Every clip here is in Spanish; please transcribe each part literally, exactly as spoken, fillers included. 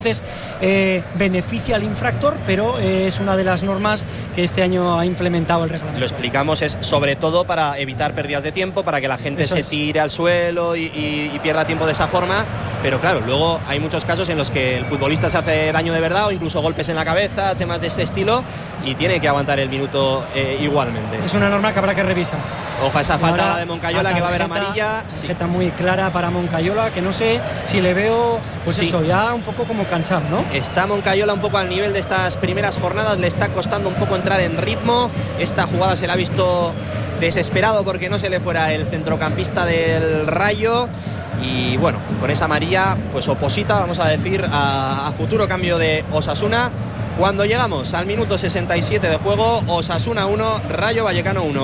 veces eh, beneficia al infractor, pero eh, es una de las normas que este año ha implementado el reglamento. Lo explicamos, es sobre todo para evitar pérdidas de tiempo, para que la gente Eso se es. tire al suelo y, y, y pierda tiempo de esa forma, pero claro, luego hay muchos casos en los que el futbolista se hace daño de verdad o incluso golpes en la cabeza, temas de este estilo, y tiene que aguantar el minuto eh, igualmente. Es una norma que habrá que revisar. Ojo a esa falta de Moncayola, que va a haber amarilla. Tarjeta sí. muy clara para Moncayola, que no sé si le veo, pues sí. eso, ya un poco como cansado, ¿no? Está Moncayola un poco al nivel de estas primeras jornadas, le está costando un poco entrar en ritmo. Esta jugada se la ha visto desesperado porque no se le fuera el centrocampista del Rayo. Y bueno, con esa amarilla, pues oposita, vamos a decir, a, a futuro cambio de Osasuna. Cuando llegamos al minuto sesenta y siete de juego, Osasuna uno, Rayo Vallecano uno.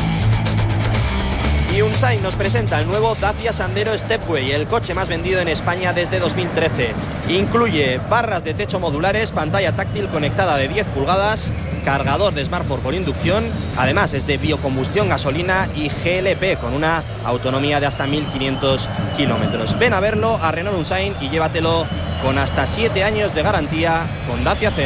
Y Unsain nos presenta el nuevo Dacia Sandero Stepway, el coche más vendido en España desde dos mil trece. Incluye barras de techo modulares, pantalla táctil conectada de diez pulgadas, cargador de smartphone por inducción. Además es de biocombustión, gasolina y G L P con una autonomía de hasta mil quinientos kilómetros. Ven a verlo a Renault Unsain y llévatelo con hasta siete años de garantía con Dacia Zen.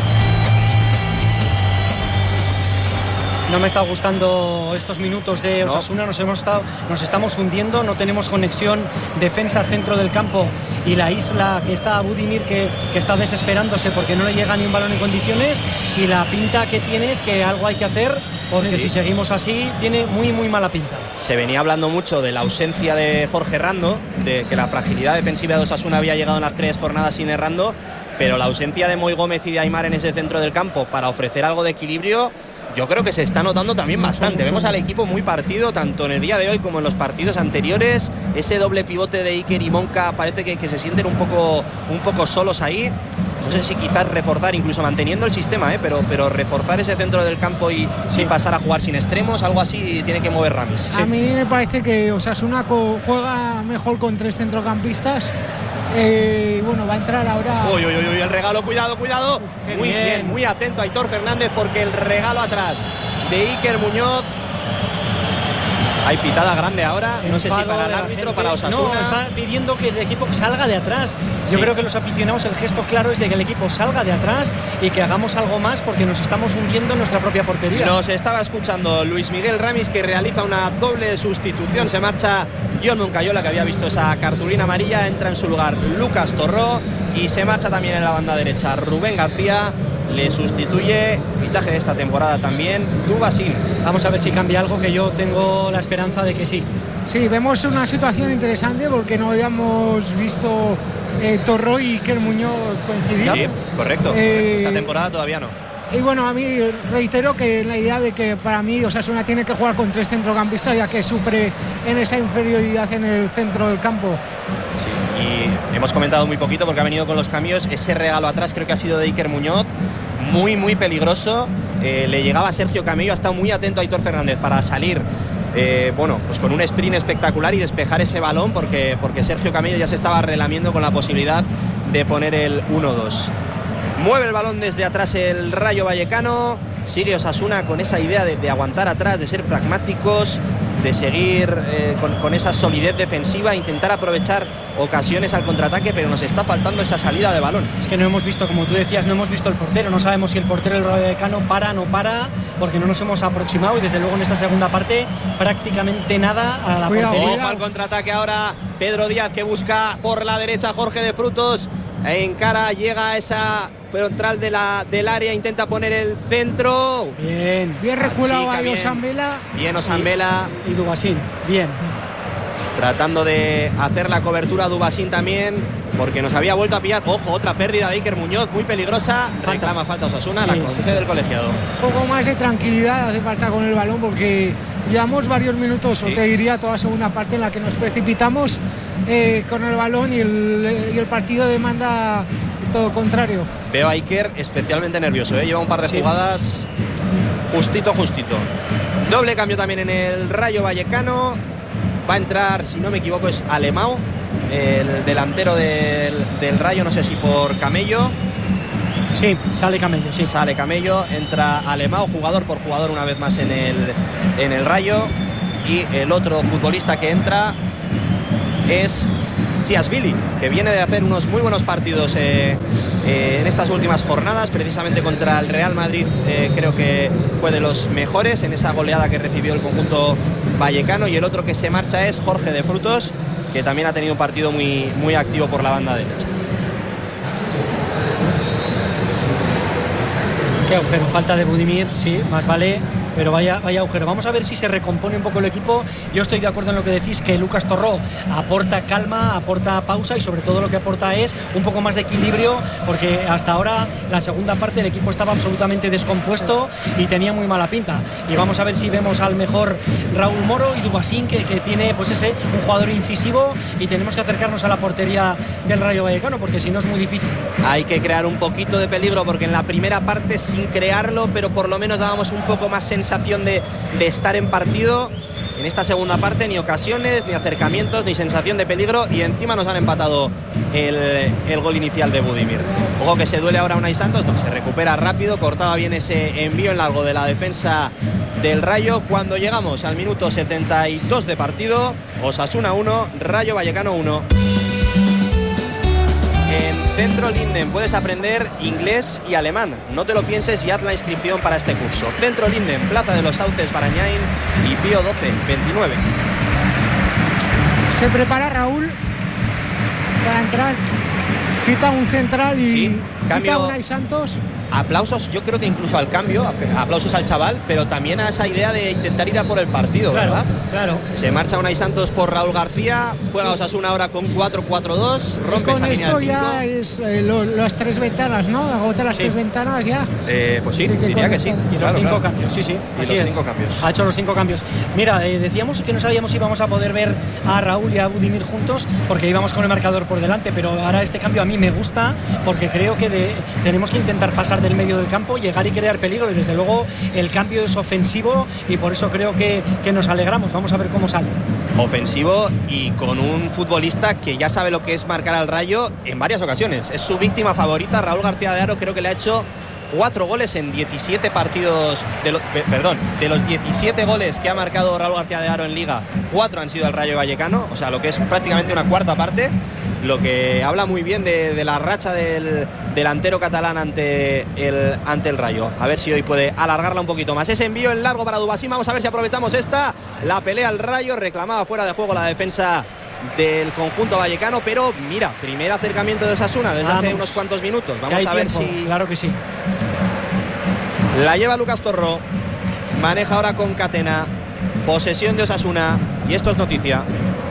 No me está gustando estos minutos de Osasuna, no. nos, hemos estado, nos estamos hundiendo, no tenemos conexión defensa-centro del campo, y la isla que está Budimir que, que está desesperándose porque no le llega ni un balón en condiciones, y la pinta que tiene es que algo hay que hacer, porque sí. si seguimos así tiene muy muy mala pinta. Se venía hablando mucho de la ausencia de Jorge Rando, de que la fragilidad defensiva de Osasuna había llegado en las tres jornadas sin Errando, pero la ausencia de Moi Gómez y de Aimar en ese centro del campo para ofrecer algo de equilibrio, yo creo que se está notando también bastante. Vemos al equipo muy partido, tanto en el día de hoy como en los partidos anteriores. Ese doble pivote de Iker y Monca parece que, que se sienten un poco, un poco solos ahí. No sé si quizás reforzar, incluso manteniendo el sistema, ¿eh? pero, pero reforzar ese centro del campo y, sí. y pasar a jugar sin extremos, algo así tiene que mover Ramis. Sí. A mí me parece que Osasuna juega mejor con tres centrocampistas. Eh, bueno, va a entrar ahora. Uy, uy, uy, el regalo, cuidado, cuidado. Qué muy bien. bien, muy atento Aitor Fernández, porque el regalo atrás de Iker Muñoz. Hay pitada grande ahora, no sé si para el árbitro, para Osasuna. No, está pidiendo que el equipo salga de atrás. Yo sí. creo que los aficionados, el gesto claro es de que el equipo salga de atrás y que hagamos algo más, porque nos estamos hundiendo en nuestra propia portería. Nos estaba escuchando Luis Miguel Ramis, que realiza una doble sustitución. Se marcha John Moncayola, que había visto esa cartulina amarilla, entra en su lugar Lucas Torró, y se marcha también en la banda derecha Rubén García. Le sustituye, fichaje de esta temporada también, Dubasín. Vamos a ver si cambia algo, que yo tengo la esperanza de que sí. Sí, vemos una situación interesante porque no habíamos visto eh, Torró y Iker Muñoz coincidir. Sí, correcto. Eh, esta temporada todavía no. Y bueno, a mí reitero que la idea de que para mí Osasuna tiene que jugar con tres centrocampistas, ya que sufre en esa inferioridad en el centro del campo. Sí, y hemos comentado muy poquito porque ha venido con los cambios. Ese regalo atrás creo que ha sido de Iker Muñoz, muy muy peligroso. Eh, le llegaba a Sergio Camello, ha estado muy atento a Aitor Fernández para salir, eh, bueno, pues con un sprint espectacular y despejar ese balón, porque, porque Sergio Camello ya se estaba relamiendo con la posibilidad de poner el uno dos. Mueve el balón desde atrás el Rayo Vallecano. Sigue Osasuna con esa idea de, de aguantar atrás, de ser pragmáticos, de seguir eh, con, con esa solidez defensiva, intentar aprovechar ocasiones al contraataque, pero nos está faltando esa salida de balón. Es que no hemos visto, como tú decías, no hemos visto el portero, no sabemos si el portero del Rayo Vallecano para o no para, porque no nos hemos aproximado, y desde luego en esta segunda parte prácticamente nada a la Cuidado, portería. Ojo al contraataque ahora, Pedro Díaz, que busca por la derecha Jorge de Frutos. En cara llega esa frontal de la, del área, intenta poner el centro. Bien, bien reculado ahí Osambela. Bien Osambela. Y, y Dubasín, bien. Tratando de hacer la cobertura a Dubasín también, porque nos había vuelto a pillar. Ojo, otra pérdida de Iker Muñoz, muy peligrosa. Falta. Reclama falta Osasuna, sí, la concede sí, sí. el colegiado. Un poco más de tranquilidad hace falta con el balón, porque llevamos varios minutos, sí. o te diría toda segunda parte, en la que nos precipitamos eh, con el balón, y el, y el partido demanda todo contrario. Veo a Iker especialmente nervioso, ¿eh? Lleva un par de sí. jugadas justito, justito. Doble cambio también en el Rayo Vallecano. Va a entrar, si no me equivoco, es Alemão, el delantero del, del Rayo, no sé si por Camello. Sí, sale Camello, sí. Sale Camello, entra Alemão, jugador por jugador una vez más en el, en el Rayo. Y el otro futbolista que entra es Chiasvili, que viene de hacer unos muy buenos partidos eh, eh, en estas últimas jornadas, precisamente contra el Real Madrid. Eh, creo que fue de los mejores en esa goleada que recibió el conjunto vallecano. Y el otro que se marcha es Jorge de Frutos, que también ha tenido un partido muy, muy activo por la banda derecha. Qué agujero, falta de Budimir, sí, más vale, pero vaya, vaya agujero. Vamos a ver si se recompone un poco el equipo. Yo estoy de acuerdo en lo que decís, que Lucas Torró aporta calma, aporta pausa y sobre todo lo que aporta es un poco más de equilibrio, porque hasta ahora la segunda parte el equipo estaba absolutamente descompuesto y tenía muy mala pinta. Y vamos a ver si vemos al mejor Raúl Moro y Dubasín, que, que tiene pues ese un jugador incisivo, y tenemos que acercarnos a la portería del Rayo Vallecano, porque si no es muy difícil. Hay que crear un poquito de peligro, porque en la primera parte sin crearlo, pero por lo menos dábamos un poco más sensación de, de estar en partido. En esta segunda parte ni ocasiones, ni acercamientos, ni sensación de peligro, y encima nos han empatado el, el gol inicial de Budimir. Ojo que se duele ahora Unai Santos, no, se recupera rápido, cortaba bien ese envío en largo de la defensa del Rayo. Cuando llegamos al minuto setenta y dos de partido, Osasuna uno, Rayo Vallecano uno. En Centro Linden puedes aprender inglés y alemán. No te lo pienses y haz la inscripción para este curso. Centro Linden, Plaza de los Sauces, Barañáin y Pío doce veintinueve. Se prepara Raúl para entrar. Quita un central y sí, cambio. Quita a Unai Santos. Aplausos, yo creo que incluso al cambio, aplausos al chaval, pero también a esa idea de intentar ir a por el partido, claro, ¿verdad? Claro. Se marcha Unai Santos por Raúl García, juega Osasuna ahora con cuatro cuatro dos, rompe esa línea de cinco. Con esto ya es eh, lo, las tres ventanas, ¿no? Agota las sí. tres ventanas ya. Eh, pues sí, sí que diría que sí. Y claro, los cinco claro. cambios, sí, sí. Y así los es. cinco cambios. Ha hecho los cinco cambios. Mira, eh, decíamos que no sabíamos si íbamos a poder ver a Raúl y a Budimir juntos, porque íbamos con el marcador por delante, pero ahora este cambio a mí me gusta, porque creo que de, tenemos que intentar pasar del medio del campo, llegar y crear peligro, y desde luego el cambio es ofensivo, y por eso creo que, que nos alegramos. Vamos a ver cómo sale. Ofensivo y con un futbolista que ya sabe lo que es marcar al Rayo en varias ocasiones. Es su víctima favorita, Raúl García de Haro. Creo que le ha hecho cuatro goles en diecisiete partidos, de lo, perdón, de los diecisiete goles que ha marcado Raúl García de Haro en Liga, cuatro han sido al Rayo Vallecano, o sea, lo que es prácticamente una cuarta parte, lo que habla muy bien de, de la racha del delantero catalán ante el, ante el Rayo. A ver si hoy puede alargarla un poquito más. Ese envío en largo para Dubasín, vamos a ver si aprovechamos esta, la pelea al Rayo, reclamaba fuera de juego la defensa del conjunto vallecano, pero mira, primer acercamiento de Osasuna desde Vamos. hace unos cuantos minutos. Vamos a ver tiempo. si... Claro que sí. La lleva Lucas Torró, maneja ahora con Catena, posesión de Osasuna, y esto es noticia.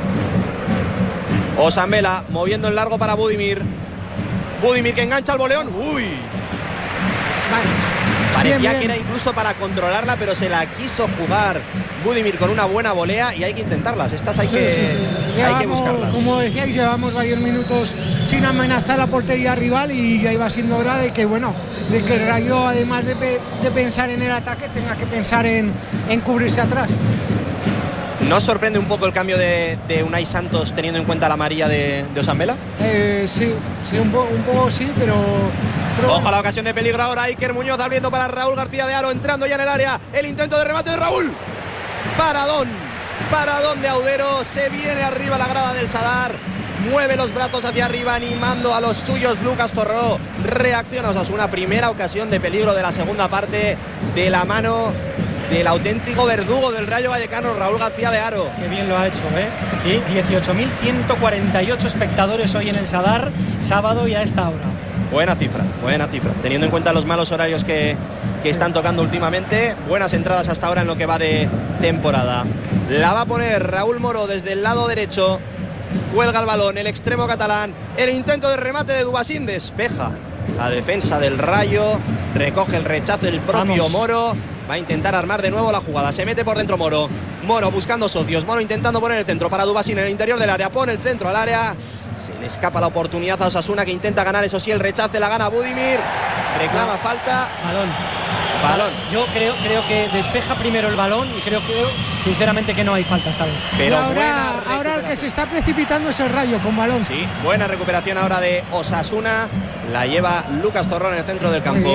Osambela moviendo en largo para Budimir. Budimir que engancha al boleón. Uy. Vale. Parecía bien, bien. que era incluso para controlarla, pero se la quiso jugar Budimir con una buena volea, y hay que intentarlas. Estas hay, sí, que, sí, sí. Llevamos, hay que buscarlas. Como decíais, llevamos varios minutos sin amenazar la portería rival, y ya iba siendo hora de que, bueno, de que el Rayo, además de, pe de pensar en el ataque, tenga que pensar en, en cubrirse atrás. ¿No sorprende un poco el cambio de, de Unai Santos teniendo en cuenta la amarilla de, de Osambela? Eh, sí, sí un, po un poco sí, pero... pero... Ojo a la ocasión de peligro ahora, Iker Muñoz abriendo para Raúl García de Haro, entrando ya en el área, el intento de remate de Raúl. Paradón, paradón de Audero, se viene arriba la grada del Sadar, mueve los brazos hacia arriba animando a los suyos Lucas Torró, reacciona Osasuna, primera ocasión de peligro de la segunda parte de la mano del auténtico verdugo del Rayo Vallecano, Raúl García de Haro. Qué bien lo ha hecho, ¿eh? Y dieciocho mil ciento cuarenta y ocho espectadores hoy en el Sadar, sábado y a esta hora. Buena cifra, buena cifra, teniendo en cuenta los malos horarios que, que están tocando últimamente. Buenas entradas hasta ahora en lo que va de temporada. La va a poner Raúl Moro desde el lado derecho, cuelga el balón, el extremo catalán, el intento de remate de Dubasín, despeja la defensa del Rayo, recoge el rechazo del propio Vamos. Moro. Va a intentar armar de nuevo la jugada. Se mete por dentro Moro. Moro buscando socios. Moro intentando poner el centro para Dubasín en el interior del área. Pone el centro al área. Se le escapa la oportunidad a Osasuna, que intenta ganar. Eso sí, el rechace la gana Budimir. Reclama falta. Balón. Balón. Yo creo, creo que despeja primero el balón, y creo que sinceramente que no hay falta esta vez. Pero ahora, ahora el que se está precipitando es el Rayo con balón. Sí, buena recuperación ahora de Osasuna. La lleva Lucas Torró en el centro del campo.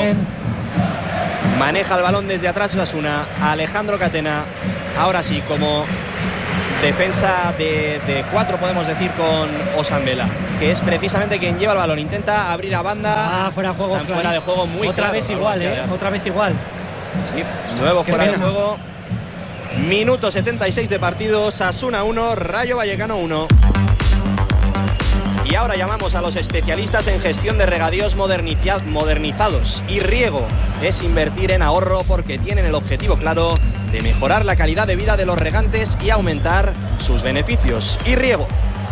Maneja el balón desde atrás Osasuna, Alejandro Catena. Ahora sí, como defensa de, de cuatro, podemos decir, con Osambela, que es precisamente quien lleva el balón. Intenta abrir a banda. Ah, fuera de juego. Fuera de juego muy Otra claro, vez igual, ¿eh? Otra vez igual. Sí, nuevo Qué fuera pena. de juego. Minuto setenta y seis de partido. Osasuna uno, Rayo Vallecano uno. Y ahora llamamos a los especialistas en gestión de regadíos moderniza- modernizados y riego. Es invertir en ahorro porque tienen el objetivo claro de mejorar la calidad de vida de los regantes y aumentar sus beneficios. Y riego.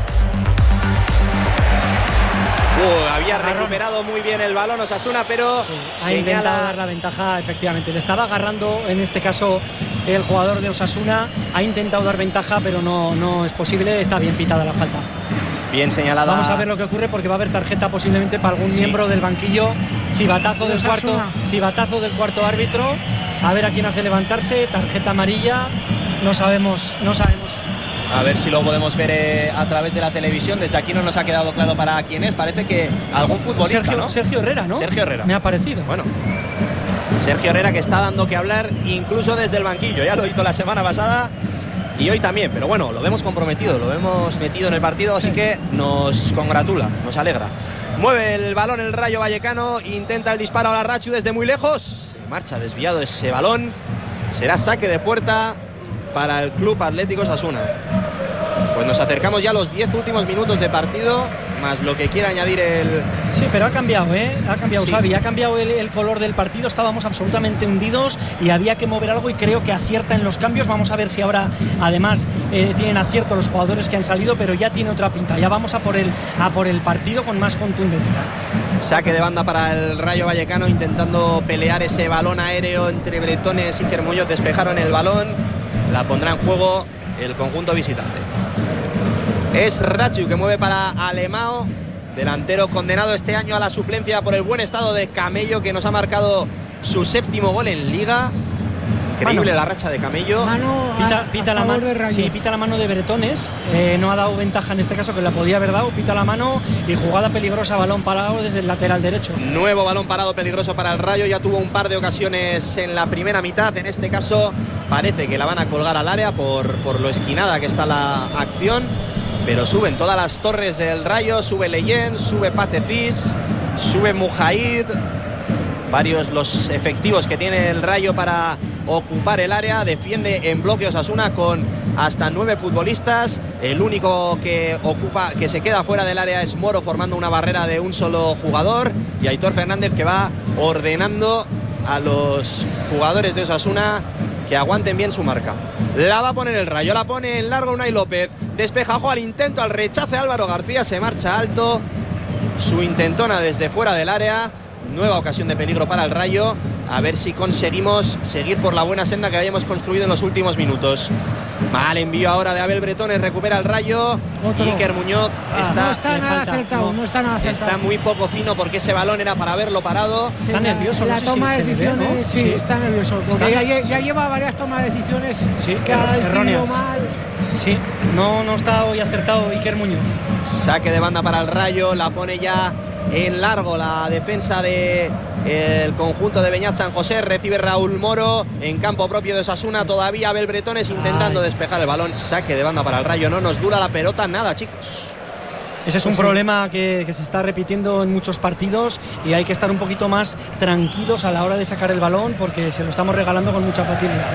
Uh, había recuperado muy bien el balón Osasuna, pero sí, ha intentado dar la ventaja, efectivamente. Le estaba agarrando, en este caso, el jugador de Osasuna. Ha intentado dar ventaja, pero no, no es posible. Está bien pitada la falta. Bien señalada. Vamos a ver lo que ocurre porque va a haber tarjeta posiblemente para algún sí. miembro del banquillo. Chivatazo del cuarto, chivatazo del cuarto árbitro. A ver a quién hace levantarse. Tarjeta amarilla. No sabemos, no sabemos. A ver si lo podemos ver eh, a través de la televisión. Desde aquí no nos ha quedado claro para quién es. Parece que algún futbolista, Sergio, ¿no? Sergio Herrera, ¿no? Sergio Herrera. Me ha parecido. Bueno, Sergio Herrera, que está dando que hablar incluso desde el banquillo. Ya lo hizo la semana pasada y hoy también. Pero bueno, lo vemos comprometido, lo vemos metido en el partido, así que nos congratula, nos alegra. Mueve el balón el Rayo Vallecano, intenta el disparo a la Rachu desde muy lejos. Se marcha desviado ese balón. Será saque de puerta para el Club Atlético Osasuna. Pues nos acercamos ya a los diez últimos minutos de partido, más lo que quiera añadir el... Sí, pero ha cambiado, ¿eh? Ha cambiado, sí. Xavi, ha cambiado el, el color del partido. Estábamos absolutamente hundidos y había que mover algo y creo que acierta en los cambios. Vamos a ver si ahora, además, eh, tienen acierto los jugadores que han salido, pero ya tiene otra pinta. Ya vamos a por el, a por el partido con más contundencia. Saque de banda para el Rayo Vallecano, intentando pelear ese balón aéreo entre Bretones y Kermuñoz. Despejaron el balón, la pondrá en juego el conjunto visitante. Es Rachu que mueve para Alemão, delantero condenado este año a la suplencia por el buen estado de Camello, que nos ha marcado su séptimo gol en Liga. Increíble mano. La racha de Camello. Mano pita, a, pita a la mano, de Rayo. Sí, pita la mano de Bretones. Eh, no ha dado ventaja en este caso, que la podía haber dado. Pita la mano y jugada peligrosa, balón parado desde el lateral derecho. Nuevo balón parado peligroso para el Rayo. Ya tuvo un par de ocasiones en la primera mitad. En este caso parece que la van a colgar al área por, por lo esquinada que está la acción. Pero suben todas las torres del Rayo. Sube Leyen, sube Patefis, sube Mujaid. Varios los efectivos que tiene el Rayo para ocupar el área. Defiende en bloque Osasuna con hasta nueve futbolistas. El único que ocupa, que se queda fuera del área es Moro, formando una barrera de un solo jugador. Y Aitor Fernández, que va ordenando a los jugadores de Osasuna que aguanten bien su marca. La va a poner el Rayo, la pone en largo Unai López. Despeja, ojo al intento, al rechace Álvaro García. Se marcha alto. Su intentona desde fuera del área. Nueva ocasión de peligro para el Rayo. A ver si conseguimos seguir por la buena senda que habíamos construido en los últimos minutos. Mal envío ahora de Abel Bretones. Recupera el Rayo. Otro. Iker Muñoz ah, está, no está nada falta, acertado. no. No está nada acertado. está muy poco fino porque ese balón era para haberlo parado. Está Sí, nervioso. La, no sé la toma si de decisiones, ve, ¿no? sí, sí, está nervioso. Porque Está... ya, ya lleva varias tomas de decisiones sí, que ha decidido erróneas. mal. Sí, no, no está hoy acertado Iker Muñoz. Saque de banda para el Rayo. La pone ya en largo la defensa de el conjunto de Beñat San José. Recibe Raúl Moro en campo propio de Osasuna. Todavía Abel Bretones intentando Ay. despejar el balón. Saque de banda para el Rayo. No nos dura la pelota nada, chicos. Ese es un Pues sí. problema que, que se está repitiendo en muchos partidos y hay que estar un poquito más tranquilos a la hora de sacar el balón porque se lo estamos regalando con mucha facilidad.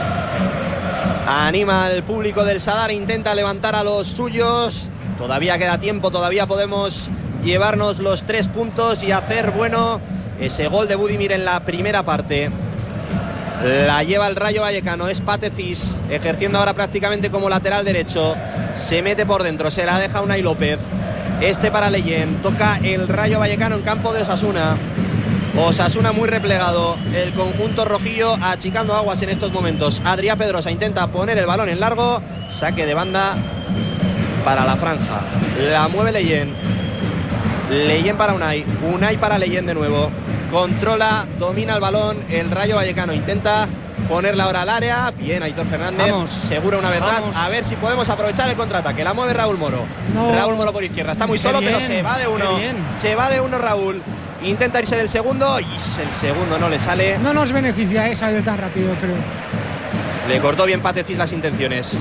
Anima al público del Sadar, intenta levantar a los suyos. Todavía queda tiempo, todavía podemos llevarnos los tres puntos y hacer bueno ese gol de Budimir en la primera parte. La lleva el Rayo Vallecano, es Patefis, ejerciendo ahora prácticamente como lateral derecho. Se mete por dentro, se la deja Unai López. Este para Leyen, toca el Rayo Vallecano en campo de Osasuna. Osasuna muy replegado, el conjunto rojillo achicando aguas en estos momentos. Adrián Pedrosa intenta poner el balón en largo, saque de banda para la franja. La mueve Leyen. Leyen para Unai, Unai para Leyen de nuevo. Controla, domina el balón el Rayo Vallecano, intenta ponerla ahora al área. Bien, Aitor Fernández, vamos, segura una vez vamos. más. A ver si podemos aprovechar el contraataque. La mueve Raúl Moro. No. Raúl Moro por izquierda, está muy Qué solo, bien, pero se va de uno. qué bien. Se va de uno Raúl. Intenta irse del segundo y el segundo no le sale. No nos beneficia esa salir tan rápido, creo. Le cortó bien Patefis las intenciones.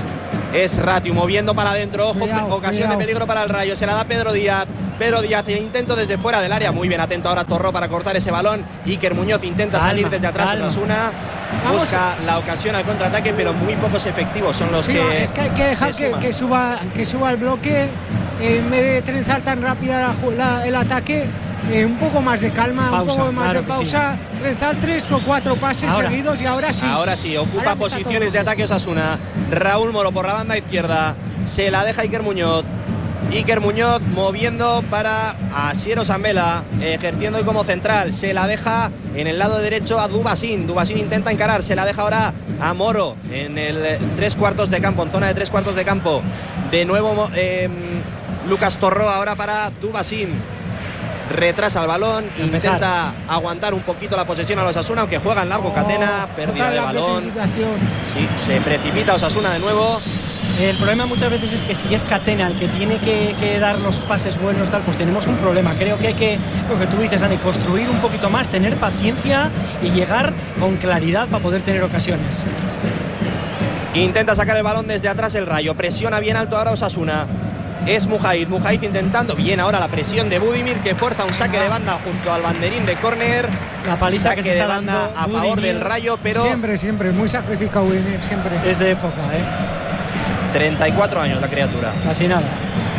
Es Ratiu moviendo para adentro. Ojo, cuidado, ocasión cuidado. de peligro para el Rayo. Se la da Pedro Díaz. Pedro Díaz, el intento desde fuera del área. Muy bien atento ahora Torró para cortar ese balón. Iker Muñoz intenta calma, salir desde atrás. calma. Osasuna busca la ocasión al contraataque, pero muy pocos efectivos son los Sí, que. no, es que hay que dejar se que, suman. que suba que suba el bloque, eh, en vez de trenzar tan rápida la ju- la- el ataque. Eh, un poco más de calma, Pausa, un poco más claro de que sí. pausa, trenzar tres o cuatro pases Ahora. seguidos y ahora sí. Ahora sí, ocupa Ahora empieza posiciones todo. de ataque Osasuna. Raúl Moro por la banda izquierda. Se la deja Iker Muñoz. Iker Muñoz moviendo para Asier Osambela, ejerciendo hoy como central. Se la deja en el lado derecho a Dubasín. Dubasín intenta encarar. Se la deja ahora a Moro en el eh, tres cuartos de campo, en zona de tres cuartos de campo. De nuevo eh, Lucas Torró ahora para Dubasín. Retrasa el balón, Empezar. intenta aguantar un poquito la posesión a los Osasuna, aunque juega en largo. Oh, Catena, pérdida otra de la balón. precipitación. Sí, se precipita Osasuna de nuevo. El problema muchas veces es que si es Catena el que tiene que, que dar los pases buenos, tal, pues tenemos un problema. Creo que hay que, lo que tú dices, Dani, construir un poquito más, tener paciencia y llegar con claridad para poder tener ocasiones. Intenta sacar el balón desde atrás el Rayo. Presiona bien alto ahora Osasuna. Es Mujahid. Mujahid intentando. Bien ahora la presión de Budimir, que fuerza un saque de banda junto al banderín de córner. La paliza Saque que se está de banda dando a favor Budimir. del Rayo, pero Siempre, siempre, muy sacrificado Budimir, siempre. Es de época, ¿eh? treinta y cuatro años la criatura. Casi nada.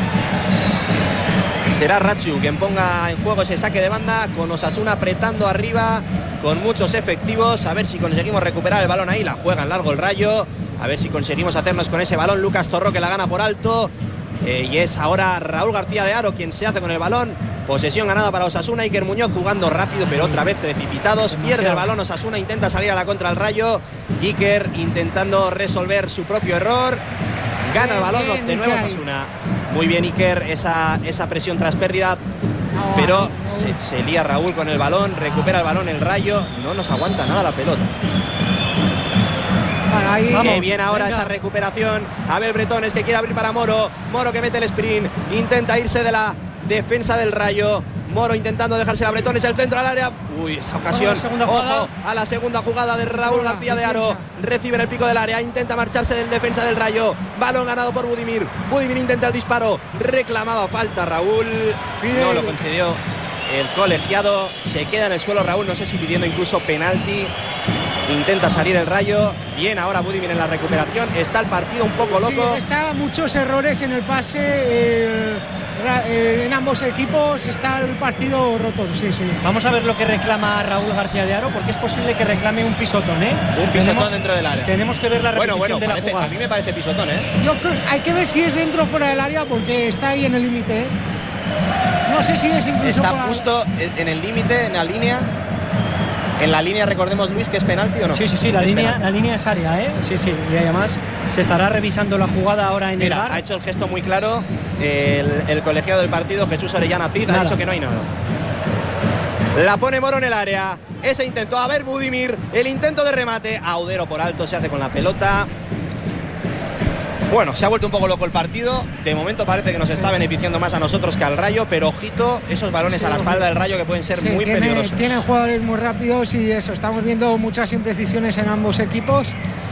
Será Rachu quien ponga en juego ese saque de banda, con Osasuna apretando arriba con muchos efectivos. A ver si conseguimos recuperar el balón ahí. La juega en largo el Rayo. A ver si conseguimos hacernos con ese balón. Lucas Torró, que la gana por alto. Eh, y es ahora Raúl García de Haro quien se hace con el balón. Posesión ganada para Osasuna. Iker Muñoz jugando rápido, pero otra vez precipitados. Pierde el balón Osasuna, intenta salir a la contra el Rayo. Iker intentando resolver su propio error. Gana el balón de nuevo Osasuna. Muy bien Iker, esa, esa presión tras pérdida. Pero se, se lía Raúl con el balón. Recupera el balón el Rayo. No nos aguanta nada la pelota. Bueno, ahí, Vamos, Qué bien ahora venga. esa recuperación. Abel Bretones, que quiere abrir para Moro. Moro que mete el sprint. Intenta irse de la defensa del Rayo. Moro intentando dejarse a Bretones, el centro al área. Uy, esa ocasión. Vamos a la segunda Ojo jugada. a la segunda jugada de Raúl Hola, García de Haro. defensa. Recibe en el pico del área. Intenta marcharse del defensa del Rayo. Balón ganado por Budimir. Budimir intenta el disparo. Reclamaba falta Raúl. Pide- No lo concedió el colegiado. Se queda en el suelo Raúl. No sé si pidiendo incluso penalti. Intenta salir el Rayo. Bien ahora Budimir en la recuperación. Está el partido un poco loco. sí, está muchos errores en el pase. eh, ra- eh, en ambos equipos está el partido roto. Sí, sí. Vamos a ver lo que reclama Raúl García de Haro, porque es posible que reclame un pisotón, ¿eh? Un pisotón Tenemos- dentro del área. Tenemos que ver la Bueno, repetición bueno, de la parece- jugada. a mí me parece pisotón, ¿eh? Yo creo, hay que ver si es dentro o fuera del área porque está ahí en el límite. ¿eh? No sé si es incluso Está por la- justo en el límite, en la línea. En la línea, recordemos, Luis, que es penalti o no. Sí, sí, sí, la Es línea, penalti. la línea es área, ¿eh? Sí, sí, y además se estará revisando la jugada ahora en el Mira, bar. ha hecho el gesto muy claro el, el colegiado del partido, Jesús Orellana Cid, ha Nada. dicho que no hay nada. La pone Moro en el área. Ese intento, a ver Budimir, el intento de remate. Audero por alto se hace con la pelota. Bueno, se ha vuelto un poco loco el partido. De momento parece que nos está beneficiando más a nosotros que al Rayo, pero ojito, esos balones Sí, a la espalda del Rayo que pueden ser Sí, muy tiene- peligrosos. Tienen jugadores muy rápidos y eso, estamos viendo muchas imprecisiones en ambos equipos.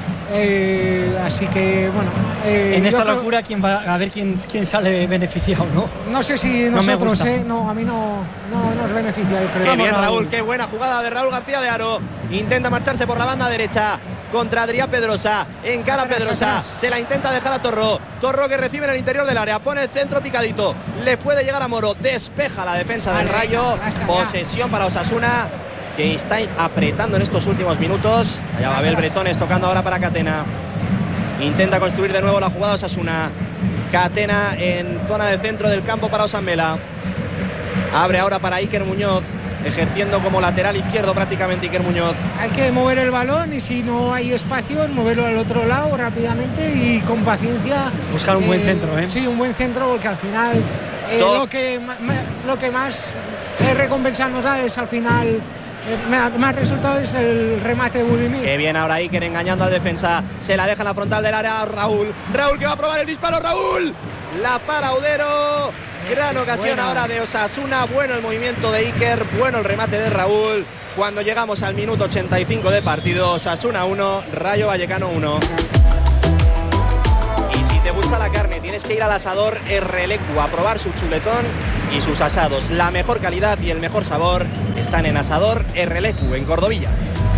Eh, así que, bueno. eh, En esta yo creo- locura, ¿quién va a ver quién, quién sale beneficiado, no? No sé si No me nosotros, gusta. eh, no, a mí no, no nos beneficia, yo creo. Qué bien, Raúl. Raúl, qué buena jugada de Raúl García de Haro. Intenta marcharse por la banda derecha contra Adrián Pedrosa. Encara Atrás, Pedrosa. atrás. Se la intenta dejar a Torró. Torró que recibe en el interior del área. Pone el centro picadito. Le puede llegar a Moro. Despeja la defensa del Vale, Rayo. ya está, ya. Posesión para Osasuna, que está apretando en estos últimos minutos. Allá va Abel Bretones tocando ahora para Catena. Intenta construir de nuevo la jugada Osasuna. Catena en zona de centro del campo para Osambela. Abre ahora para Iker Muñoz, ejerciendo como lateral izquierdo prácticamente Iker Muñoz. Hay que mover el balón y si no hay espacio, moverlo al otro lado rápidamente y con paciencia. Buscar un buen centro, ¿eh? Sí, un buen centro, porque al final eh, Todo- lo, que, ma- ma- lo que más eh, recompensa nos da es al final, eh, ma- más resultado es el remate de Budimir. Qué bien ahora Iker engañando al defensa. Se la deja en la frontal del área a Raúl. Raúl que va a probar el disparo. Raúl. La para Audero. Gran ocasión Buena. ahora de Osasuna. Bueno el movimiento de Iker. Bueno el remate de Raúl. Cuando llegamos al minuto ochenta y cinco de partido. Osasuna uno, Rayo Vallecano uno. Y te gusta la carne, tienes que ir al asador Errelecu a probar su chuletón y sus asados. La mejor calidad y el mejor sabor están en Asador Errelecu, en Cordovilla.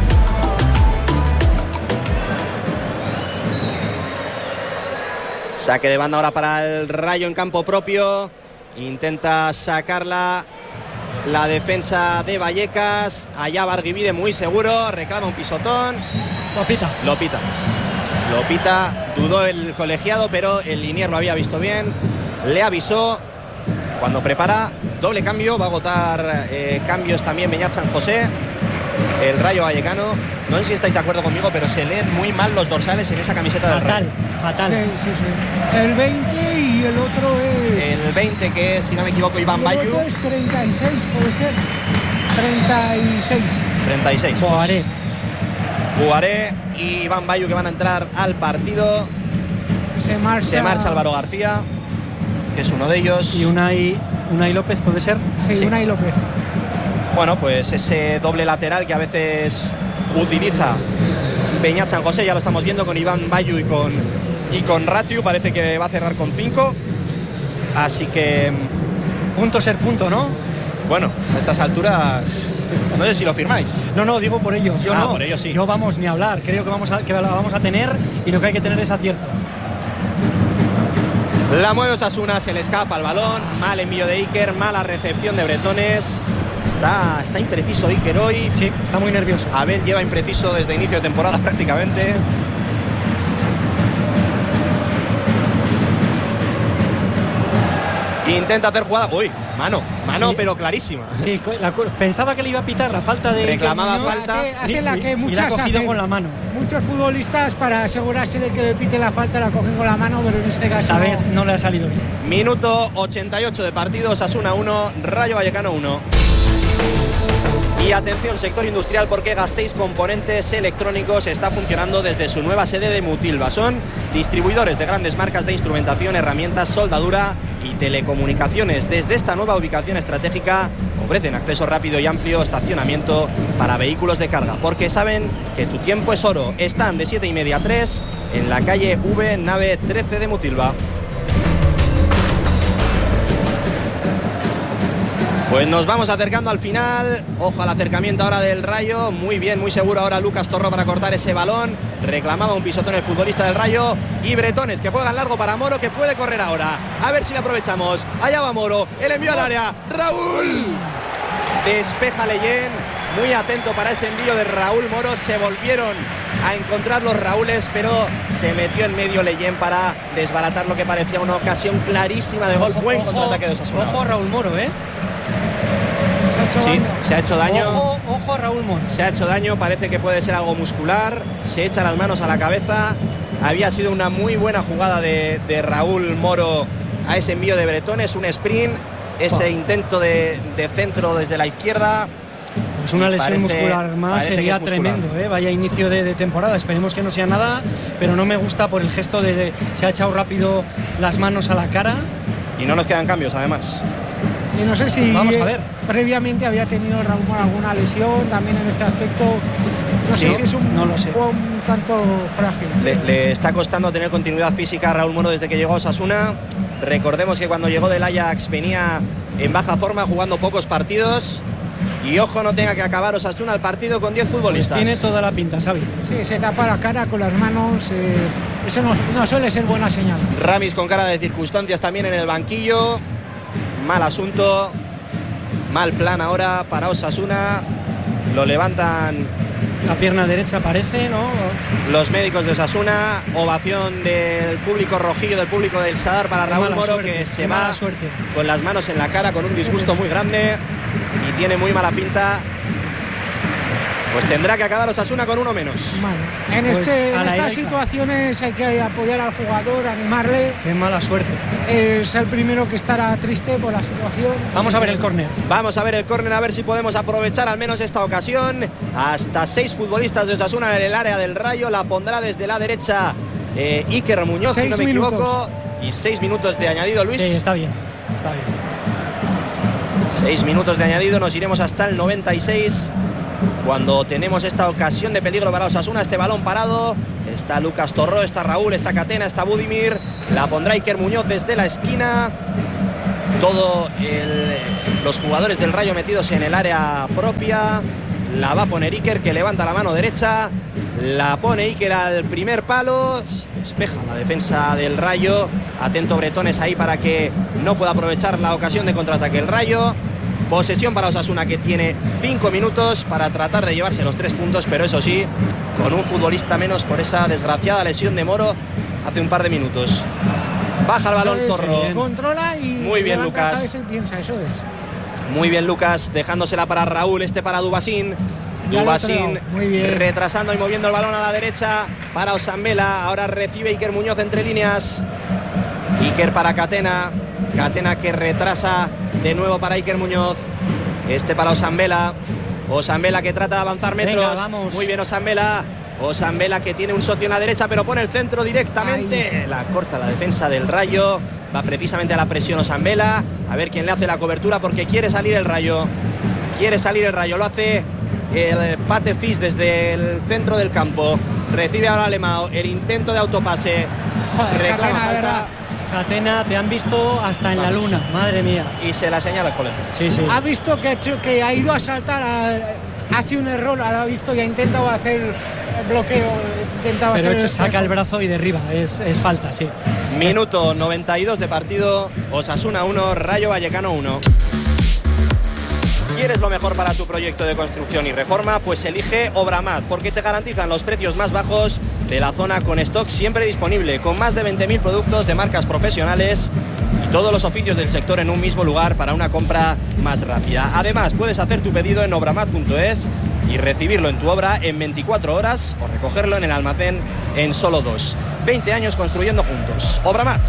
Saque de banda ahora para el Rayo en campo propio. Intenta sacarla la defensa de Vallecas. Allá Barguivide muy seguro, reclama un pisotón. Lo pita. Lo pita. Lo pita, dudó el colegiado, pero el linier lo había visto bien. Le avisó. Cuando prepara doble cambio, va a agotar eh, cambios también Beñat San José. El Rayo Vallecano. No sé si estáis de acuerdo conmigo, pero se leen muy mal los dorsales en esa camiseta del Rayo. Fatal, fatal. Sí, sí, sí. El veinte y el otro es... El veinte, que es, si no me equivoco, Iván Bayu. El otro es treinta y seis, puede ser. treinta y seis. treinta y seis. Bugaré. Bugaré y Iván Bayu, que van a entrar al partido. Se marcha, Se marcha Álvaro García, que es uno de ellos. Y Unai, Unai López, ¿puede ser? Sí, Sí. Unai López. Bueno, pues ese doble lateral que a veces utiliza Beñat San José, ya lo estamos viendo con Iván Bayu y con, y con Ratiu. Parece que va a cerrar con cinco. Así que, Punto ser punto, ¿no? bueno, a estas alturas no sé si lo firmáis. No, no, digo por ellos. Yo Ah, no. por ellos sí. Yo vamos ni a hablar. Creo que vamos a, que la vamos a tener y lo que hay que tener es acierto. La mueve Osasuna, se le escapa el balón. Mal envío de Iker, mala recepción de Bretones. Está, está impreciso Iker hoy. Sí, está muy nervioso. Abel lleva impreciso desde inicio de temporada prácticamente. Sí. Intenta hacer jugada. Uy, mano, mano, Sí. pero clarísima. Sí, la, pensaba que le iba a pitar la falta de... Reclamaba Muñoz, falta. Hace, hace la que y, y muchas la ha cogido hacen. con la mano. Muchos futbolistas, para asegurarse de que le pite la falta, la cogen con la mano, pero en este caso Esta no. vez no le ha salido bien. Minuto ochenta y ocho de partido, Osasuna uno, Rayo Vallecano uno. Y atención, sector industrial, porque Gasteiz Componentes Electrónicos está funcionando desde su nueva sede de Mutilva. Son distribuidores de grandes marcas de instrumentación, herramientas, soldadura y telecomunicaciones. Desde esta nueva ubicación estratégica ofrecen acceso rápido y amplio, estacionamiento para vehículos de carga, porque saben que tu tiempo es oro. Están de siete y media a tres en la calle V, nave trece de Mutilva. Pues nos vamos acercando al final. Ojo al acercamiento ahora del Rayo. Muy bien, muy seguro ahora Lucas Torro para cortar ese balón. Reclamaba un pisotón el futbolista del Rayo. Y Bretones, que juega en largo para Moro, que puede correr ahora. A ver si le aprovechamos. Allá va Moro. El envío al área. Raúl. Despeja Leyen. Muy atento para ese envío de Raúl Moro. Se volvieron a encontrar los Raúles, pero se metió en medio Leyen para desbaratar lo que parecía una ocasión clarísima de gol. Ojo, Buen ojo, contraataque de Osasuna. Ojo a Raúl Moro, ¿eh? Sí, se ha hecho daño. Ojo, ojo a Raúl Moro. Se ha hecho daño, parece que puede ser algo muscular. Se echa las manos a la cabeza. Había sido una muy buena jugada de, de Raúl Moro a ese envío de Bretones, un sprint, ese oh. intento de, de centro desde la izquierda. Pues una lesión parece, muscular más sería tremendo, ¿eh? Vaya inicio de, de temporada. Esperemos que no sea nada, pero no me gusta por el gesto de, de se ha echado rápido las manos a la cara. Y no nos quedan cambios, además. Y no sé si Vamos a ver. previamente había tenido Raúl Moro alguna lesión también en este aspecto. No sí, sé si es un, no lo sé. un tanto frágil. Le, le está costando tener continuidad física a Raúl Moro desde que llegó a Osasuna. Recordemos que cuando llegó del Ajax venía en baja forma, jugando pocos partidos. Y ojo, no tenga que acabar Osasuna el partido con diez futbolistas. Pues tiene toda la pinta, Xavi. Sí, se tapa la cara con las manos. Eh, eso no, no suele ser buena señal. Ramis con cara de circunstancias también en el banquillo. Mal asunto. Mal plan ahora para Osasuna. Lo levantan. La pierna derecha parece, ¿no? Los médicos de Osasuna. Ovación del público rojillo, del público del Sadar para Raúl Moro, suerte, que se va suerte. con las manos en la cara, con un disgusto muy grande. Y tiene muy mala pinta. Pues tendrá que acabar Osasuna con uno menos. Bueno, en, pues este, en estas heroica. situaciones hay que apoyar al jugador, animarle. Qué mala suerte. Es el primero que estará triste por la situación. Vamos a ver el córner. Vamos a ver el córner, a ver si podemos aprovechar al menos esta ocasión. Hasta seis futbolistas de Osasuna en el área del Rayo. La pondrá desde la derecha eh, Iker Muñoz, seis si no me minutos. equivoco. Y seis minutos de añadido, Luis. Sí, está bien, está bien. Seis minutos de añadido, nos iremos hasta el noventa y seis. cuando tenemos esta ocasión de peligro para Osasuna. Este balón parado, está Lucas Torró, está Raúl, está Catena, está Budimir, la pondrá Iker Muñoz desde la esquina. Todos los jugadores del Rayo metidos en el área propia. La va a poner Iker, que levanta la mano derecha, la pone Iker al primer palo, despeja la defensa del Rayo. Atento Bretones ahí para que no pueda aprovechar la ocasión de contraataque el Rayo. Posesión para Osasuna, que tiene cinco minutos para tratar de llevarse los tres puntos, pero eso sí, con un futbolista menos por esa desgraciada lesión de Moro hace un par de minutos. Baja el balón Torró. Controla y muy bien Lucas. Piensa, eso es. Muy bien Lucas, dejándosela para Raúl, este para Dubasín. Dubasín retrasando y moviendo el balón a la derecha para Osambela. Ahora recibe Iker Muñoz entre líneas. Iker para Catena. Catena que retrasa de nuevo para Iker Muñoz. Este para Osambela. Osambela que trata de avanzar metros. Venga, muy bien Osambela. Osambela que tiene un socio en la derecha, pero pone el centro directamente. Ay. La corta la defensa del Rayo. Va precisamente a la presión Osambela. A ver quién le hace la cobertura, porque quiere salir el Rayo. Quiere salir el Rayo. Lo hace el Pate Cis desde el centro del campo. Recibe ahora Alemão. El intento de autopase. Joder, reclama Catena, falta. Catena, te han visto hasta en Vamos. la luna, madre mía. Y se la señala el colegio. Sí, sí. Ha visto que ha, hecho, que ha ido a saltar, a, ha sido un error, ha visto y ha intentado hacer bloqueo. Intentaba Pero hacer hecho, saca el brazo y derriba, es, es falta, sí. Minuto noventa y dos de partido, Osasuna uno, Rayo Vallecano uno. ¿Quieres lo mejor para tu proyecto de construcción y reforma? Pues elige Obramat, porque te garantizan los precios más bajos de la zona, con stock siempre disponible, con más de veinte mil productos de marcas profesionales y todos los oficios del sector en un mismo lugar para una compra más rápida. Además, puedes hacer tu pedido en obramat punto es y recibirlo en tu obra en veinticuatro horas o recogerlo en el almacén en solo dos. veinte años construyendo juntos. Obramat.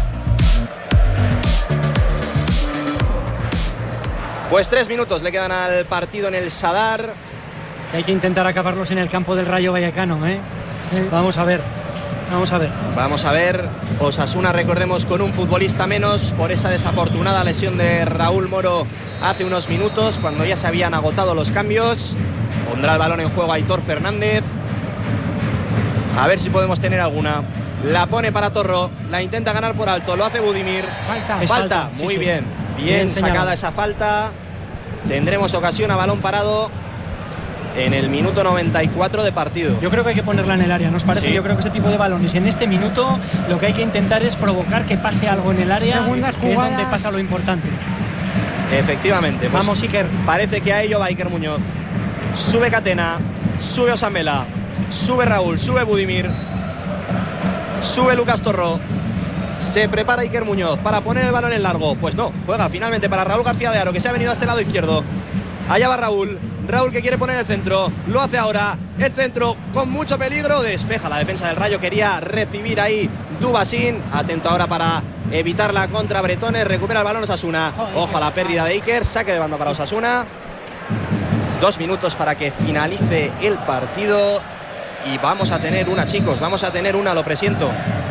Pues tres minutos le quedan al partido en el Sadar. Hay que intentar acabarlos en el campo del Rayo Vallecano, ¿eh? Sí. Vamos a ver, vamos a ver. Vamos a ver. Osasuna, recordemos, con un futbolista menos por esa desafortunada lesión de Raúl Moro hace unos minutos, cuando ya se habían agotado los cambios. Pondrá el balón en juego Aitor Fernández. A ver si podemos tener alguna. La pone para Torró, la intenta ganar por alto, lo hace Budimir. Falta. Falta, falta. Muy sí, sí. bien. Bien, bien sacada señalado. Esa falta. Tendremos ocasión a balón parado en el minuto noventa y cuatro de partido. Yo creo que hay que ponerla en el área, ¿nos parece? Sí. Yo creo que ese tipo de balones en este minuto lo que hay que intentar es provocar que pase algo en el área, Segundas que jugadas. es donde pasa lo importante. Efectivamente. Pues vamos, Iker. Parece que a ello va Iker Muñoz. Sube Catena, sube Osambela, sube Raúl, sube Budimir, sube Lucas Torró. Se prepara Iker Muñoz para poner el balón en largo. Pues no, juega finalmente para Raúl García de Haro, que se ha venido a este lado izquierdo. Allá va Raúl. Raúl que quiere poner el centro. Lo hace ahora. El centro con mucho peligro. Despeja la defensa del Rayo. Quería recibir ahí Dubasín. Atento ahora para evitar la contra Bretones. Recupera el balón Osasuna. Ojo a la pérdida de Iker. Saque de banda para Osasuna. Dos minutos para que finalice el partido. Y vamos a tener una, chicos. Vamos a tener una, lo presiento.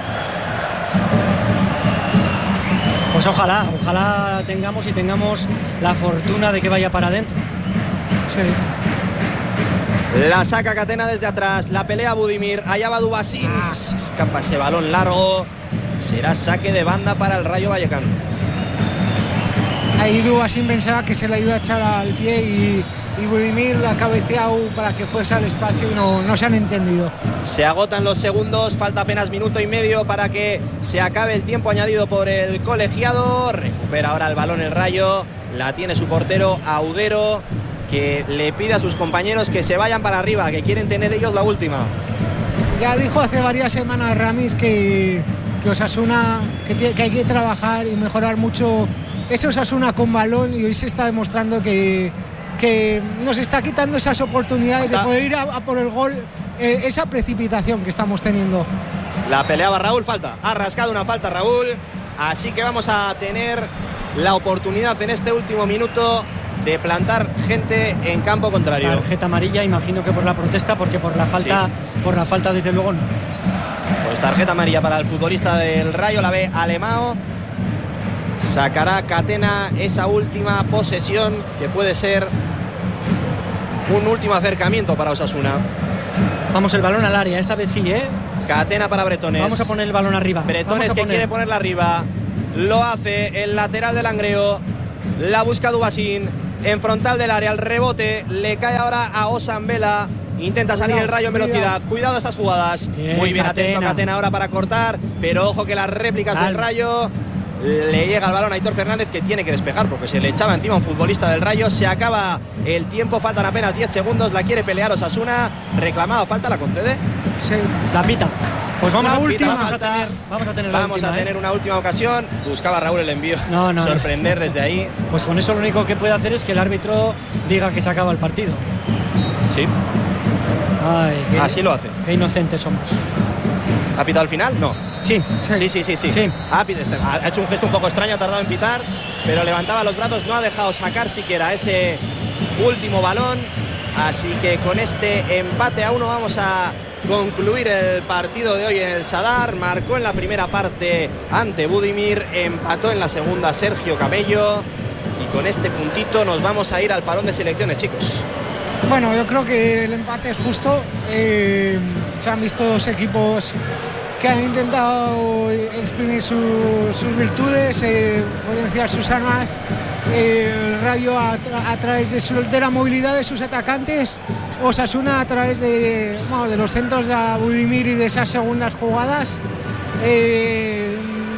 Pues ojalá, ojalá tengamos y tengamos la fortuna de que vaya para adentro. Sí. La saca Catena desde atrás, la pelea Budimir, allá va Dubasín, ah. Se escapa ese balón largo, será saque de banda para el Rayo Vallecano. Ahí Dubasín pensaba que se la iba a echar al pie y, y Budimir la ha cabeceado para que fuese al espacio y no, no se han entendido. Se agotan los segundos, falta apenas minuto y medio para que se acabe el tiempo añadido por el colegiado. Recupera ahora el balón el Rayo, la tiene su portero Audero, que le pide a sus compañeros que se vayan para arriba, que quieren tener ellos la última. Ya dijo hace varias semanas Ramis que, que Osasuna, que, tiene, que hay que trabajar y mejorar mucho ese Osasuna con balón, y hoy se está demostrando que, que nos está quitando esas oportunidades de poder ir a, a por el gol, eh, esa precipitación que estamos teniendo. La peleaba Raúl, falta, ha rascado una falta Raúl, así que vamos a tener la oportunidad en este último minuto de plantar gente en campo contrario. Tarjeta amarilla, imagino que por la protesta, porque por la falta, sí. por la falta desde luego no. Pues tarjeta amarilla para el futbolista del Rayo, la ve Alemão. Sacará Catena esa última posesión, que puede ser un último acercamiento para Osasuna. Vamos, el balón al área, esta vez sí, ¿eh? Catena para Bretones. Vamos a poner el balón arriba. Bretones que poner... quiere ponerla arriba. Lo hace el lateral del Langreo. La busca Dubasín. En frontal del área, el rebote. Le cae ahora a Osambela. Intenta salir cuidado, el Rayo en velocidad. Cuidado, cuidado estas jugadas. Bien, muy bien Catena. Atento Catena ahora para cortar. Pero ojo que las réplicas Al. del Rayo. Le llega el balón a Aitor Fernández, que tiene que despejar porque se le echaba encima un futbolista del Rayo. Se acaba el tiempo, faltan apenas diez segundos. La quiere pelear Osasuna. Reclamado falta, ¿la concede? Sí, la pita. Pues vamos, la a, última, vamos a tener, vamos a tener, vamos última, a tener ¿eh? una última ocasión. Buscaba Raúl el envío. No, no, sorprender no. desde ahí. Pues con eso lo único que puede hacer es que el árbitro diga que se acaba el partido. Sí. Ay, qué, así lo hace. Qué inocentes somos. ¿Ha pitado al final? No. Sí, sí, sí, sí, sí. sí. Ha, ha hecho un gesto un poco extraño, ha tardado en pitar, pero levantaba los brazos, no ha dejado sacar siquiera ese último balón. Así que con este empate a uno vamos a concluir el partido de hoy en el Sadar. Marcó en la primera parte ante Budimir, empató en la segunda Sergio Camello. Y con este puntito nos vamos a ir al parón de selecciones, chicos. Bueno, yo creo que el empate es justo. Eh, se han visto dos equipos que han intentado exprimir su, sus virtudes, eh, potenciar sus armas. Eh, el Rayo a, a través de, su, de la movilidad de sus atacantes, Osasuna a través de, bueno, de los centros de Budimir y de esas segundas jugadas. Eh,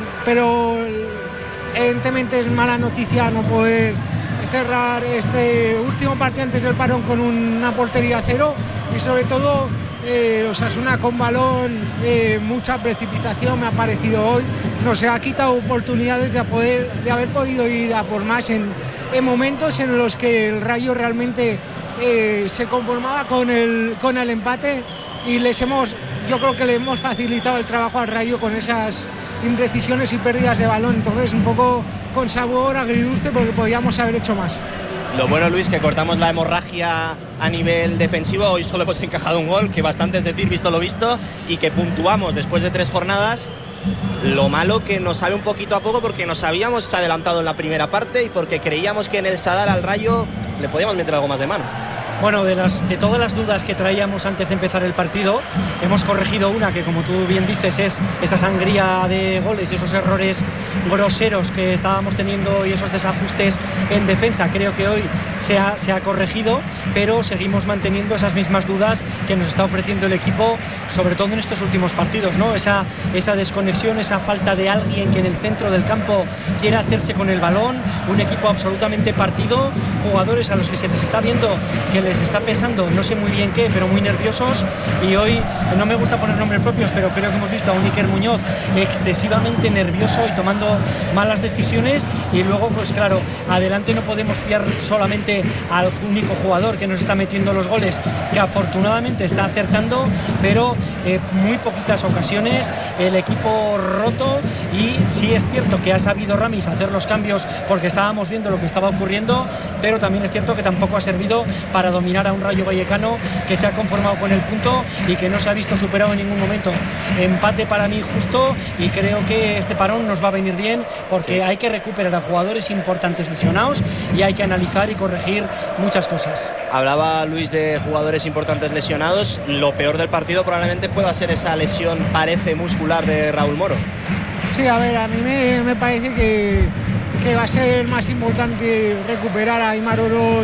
pero evidentemente es mala noticia no poder cerrar este último partido antes del parón con una portería a cero y sobre todo eh, Osasuna con balón, eh, mucha precipitación me ha parecido hoy, nos ha quitado oportunidades de, poder, de haber podido ir a por más en, en momentos en los que el Rayo realmente eh, se conformaba con el, con el empate y les hemos, yo creo que le hemos facilitado el trabajo al Rayo con esas imprecisiones y pérdidas de balón, entonces un poco con sabor agridulce porque podíamos haber hecho más. Lo bueno, Luis, que cortamos la hemorragia a nivel defensivo. Hoy solo hemos encajado un gol, que bastante es decir, visto lo visto, y que puntuamos después de tres jornadas. Lo malo que nos sabe un poquito a poco porque nos habíamos adelantado en la primera parte y porque creíamos que en el Sadar al Rayo le podíamos meter algo más de mano. Bueno, de, las, de todas las dudas que traíamos antes de empezar el partido, hemos corregido una que, como tú bien dices, es esa sangría de goles y esos errores groseros que estábamos teniendo y esos desajustes en defensa. Creo que hoy se ha, se ha corregido, pero seguimos manteniendo esas mismas dudas que nos está ofreciendo el equipo, sobre todo en estos últimos partidos, ¿no? Esa, esa desconexión, esa falta de alguien que en el centro del campo quiera hacerse con el balón, un equipo absolutamente partido, jugadores a los que se les está viendo que les está pesando, no sé muy bien qué, pero muy nerviosos, y hoy no me gusta poner nombres propios, pero creo que hemos visto a un Iker Muñoz excesivamente nervioso y tomando malas decisiones, y luego pues claro, adelante no podemos fiar solamente al único jugador que nos está metiendo los goles, que afortunadamente está acertando, pero eh, muy poquitas ocasiones, el equipo roto, y sí es cierto que ha sabido Ramis hacer los cambios porque estábamos viendo lo que estaba ocurriendo, pero también es cierto que tampoco ha servido para dominar a un Rayo Vallecano que se ha conformado con el punto y que no se ha visto superado en ningún momento. Empate para mí justo, y creo que este parón nos va a venir bien porque sí, hay que recuperar a jugadores importantes lesionados y hay que analizar y corregir muchas cosas. Hablaba Luis de jugadores importantes lesionados. Lo peor del partido probablemente pueda ser esa lesión, parece muscular, de Raúl Moro. Sí, a ver, a mí me, me parece que, que va a ser más importante recuperar a Aimar Oroz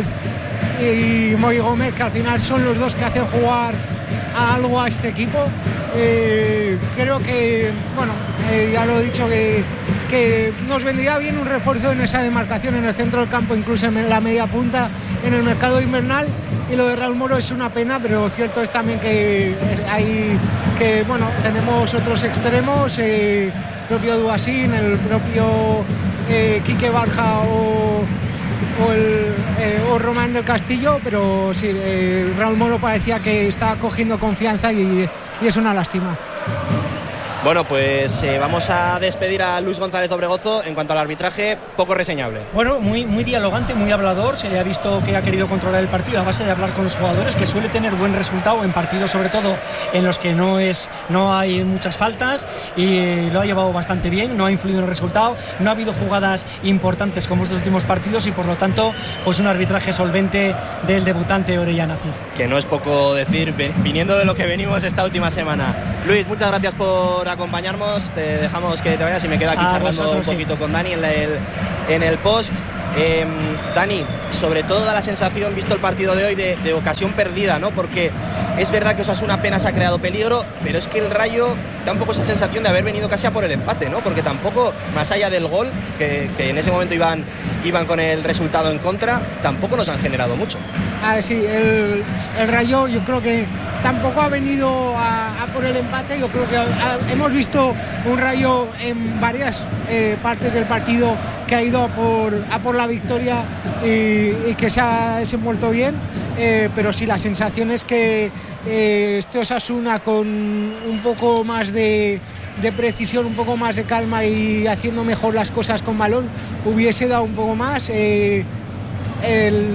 y Moy Gómez, que al final son los dos que hacen jugar a algo a este equipo. Eh, creo que, bueno, eh, ya lo he dicho, que, que nos vendría bien un refuerzo en esa demarcación en el centro del campo, incluso en la media punta, en el mercado invernal. Y lo de Raúl Moro es una pena, pero cierto es también que hay que, bueno, tenemos otros extremos, eh, el propio Dubasín, el propio eh, Quique Barja o o, el, eh, o Román del Castillo, pero sí, eh, Raúl Moro parecía que estaba cogiendo confianza y, y es una lástima. Bueno, pues eh, vamos a despedir a Luis González Obregozo. En cuanto al arbitraje, poco reseñable. Bueno, muy, muy dialogante, muy hablador. Se le ha visto que ha querido controlar el partido a base de hablar con los jugadores, que suele tener buen resultado en partidos, sobre todo en los que no es no hay muchas faltas, y lo ha llevado bastante bien. No ha influido en el resultado, no ha habido jugadas importantes como estos últimos partidos, y por lo tanto pues un arbitraje solvente del debutante Orellana Cid. Que no es poco decir, viniendo de lo que venimos esta última semana. Luis, muchas gracias por acompañarnos, te dejamos que te vayas y me quedo aquí a charlando vosotros, un poquito sí. con Dani en, la, el, en el post. Eh, Dani, sobre todo da la sensación, visto el partido de hoy, de, de ocasión perdida, ¿no? Porque es verdad que Osasuna apenas ha creado peligro, pero es que el Rayo da un poco esa sensación de haber venido casi a por el empate, ¿no? Porque tampoco, más allá del gol, que, que en ese momento iban, iban con el resultado en contra, tampoco nos han generado mucho. Ah, sí, el, el Rayo yo creo que tampoco ha venido a, a por el empate. Yo creo que a, hemos visto un Rayo en varias eh, partes del partido que ha ido a por, a por la victoria y, y que se ha desenvuelto bien, eh, pero sí, la sensación es que eh, este Osasuna con un poco más de, de precisión, un poco más de calma y haciendo mejor las cosas con balón, hubiese dado un poco más. Eh, el,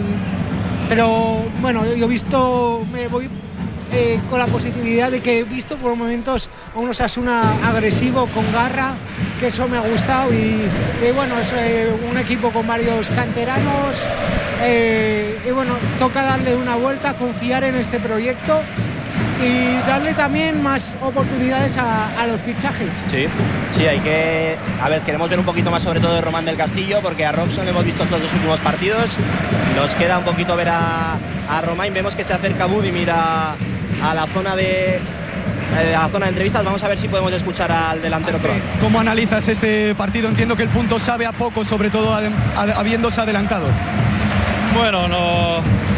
pero bueno, yo he visto, me voy Eh, con la positividad de que he visto por momentos a un Osasuna agresivo, con garra, que eso me ha gustado, y, y bueno, es eh, un equipo con varios canteranos, eh, y bueno, toca darle una vuelta, confiar en este proyecto y darle también más oportunidades a, a los fichajes. Sí, sí, hay que... A ver, queremos ver un poquito más sobre todo de Román del Castillo, porque a Robson hemos visto estos dos últimos partidos, nos queda un poquito ver a, a Romain, vemos que se acerca Budimir a a la zona de a la zona de entrevistas. Vamos a ver si podemos escuchar al delantero croata. ¿Cómo analizas este partido? Entiendo que el punto sabe a poco, sobre todo habiéndose adelantado. Bueno, no,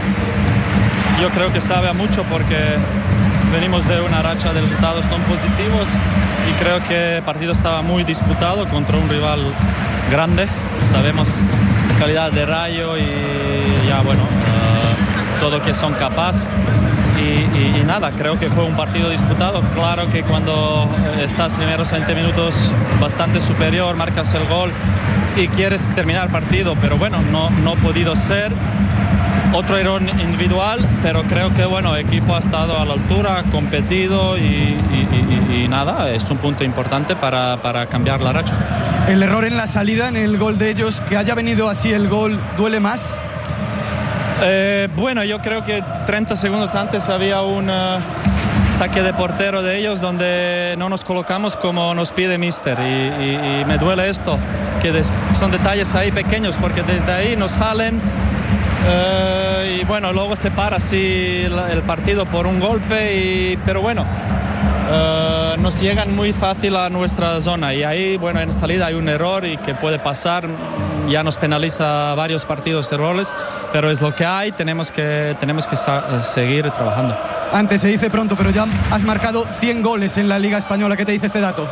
yo creo que sabe a mucho, porque venimos de una racha de resultados tan positivos y creo que el partido estaba muy disputado contra un rival grande. Sabemos la calidad de Rayo y ya bueno, uh, todo que son capaces. Y, y, y nada, creo que fue un partido disputado. Claro que cuando estás primeros veinte minutos bastante superior, marcas el gol y quieres terminar el partido, pero bueno, no, no ha podido ser. Otro error individual, pero creo que bueno, el equipo ha estado a la altura, competido y, y, y, y nada, es un punto importante para, para cambiar la racha. El error en la salida, en el gol de ellos, que haya venido así el gol, ¿duele más? Eh, bueno, yo creo que treinta segundos antes había un uh, saque de portero de ellos donde no nos colocamos como nos pide Mister, y, y, y me duele esto, que des, son detalles ahí pequeños, porque desde ahí nos salen uh, y bueno, luego se para así el partido por un golpe, y, pero bueno, Uh, nos llegan muy fácil a nuestra zona, y ahí bueno, en salida hay un error y que puede pasar, ya nos penaliza varios partidos de errores, pero es lo que hay, tenemos que, tenemos que sa- seguir trabajando. Antes se dice pronto, pero ya has marcado cien goles en la Liga Española. ¿Qué te dice este dato?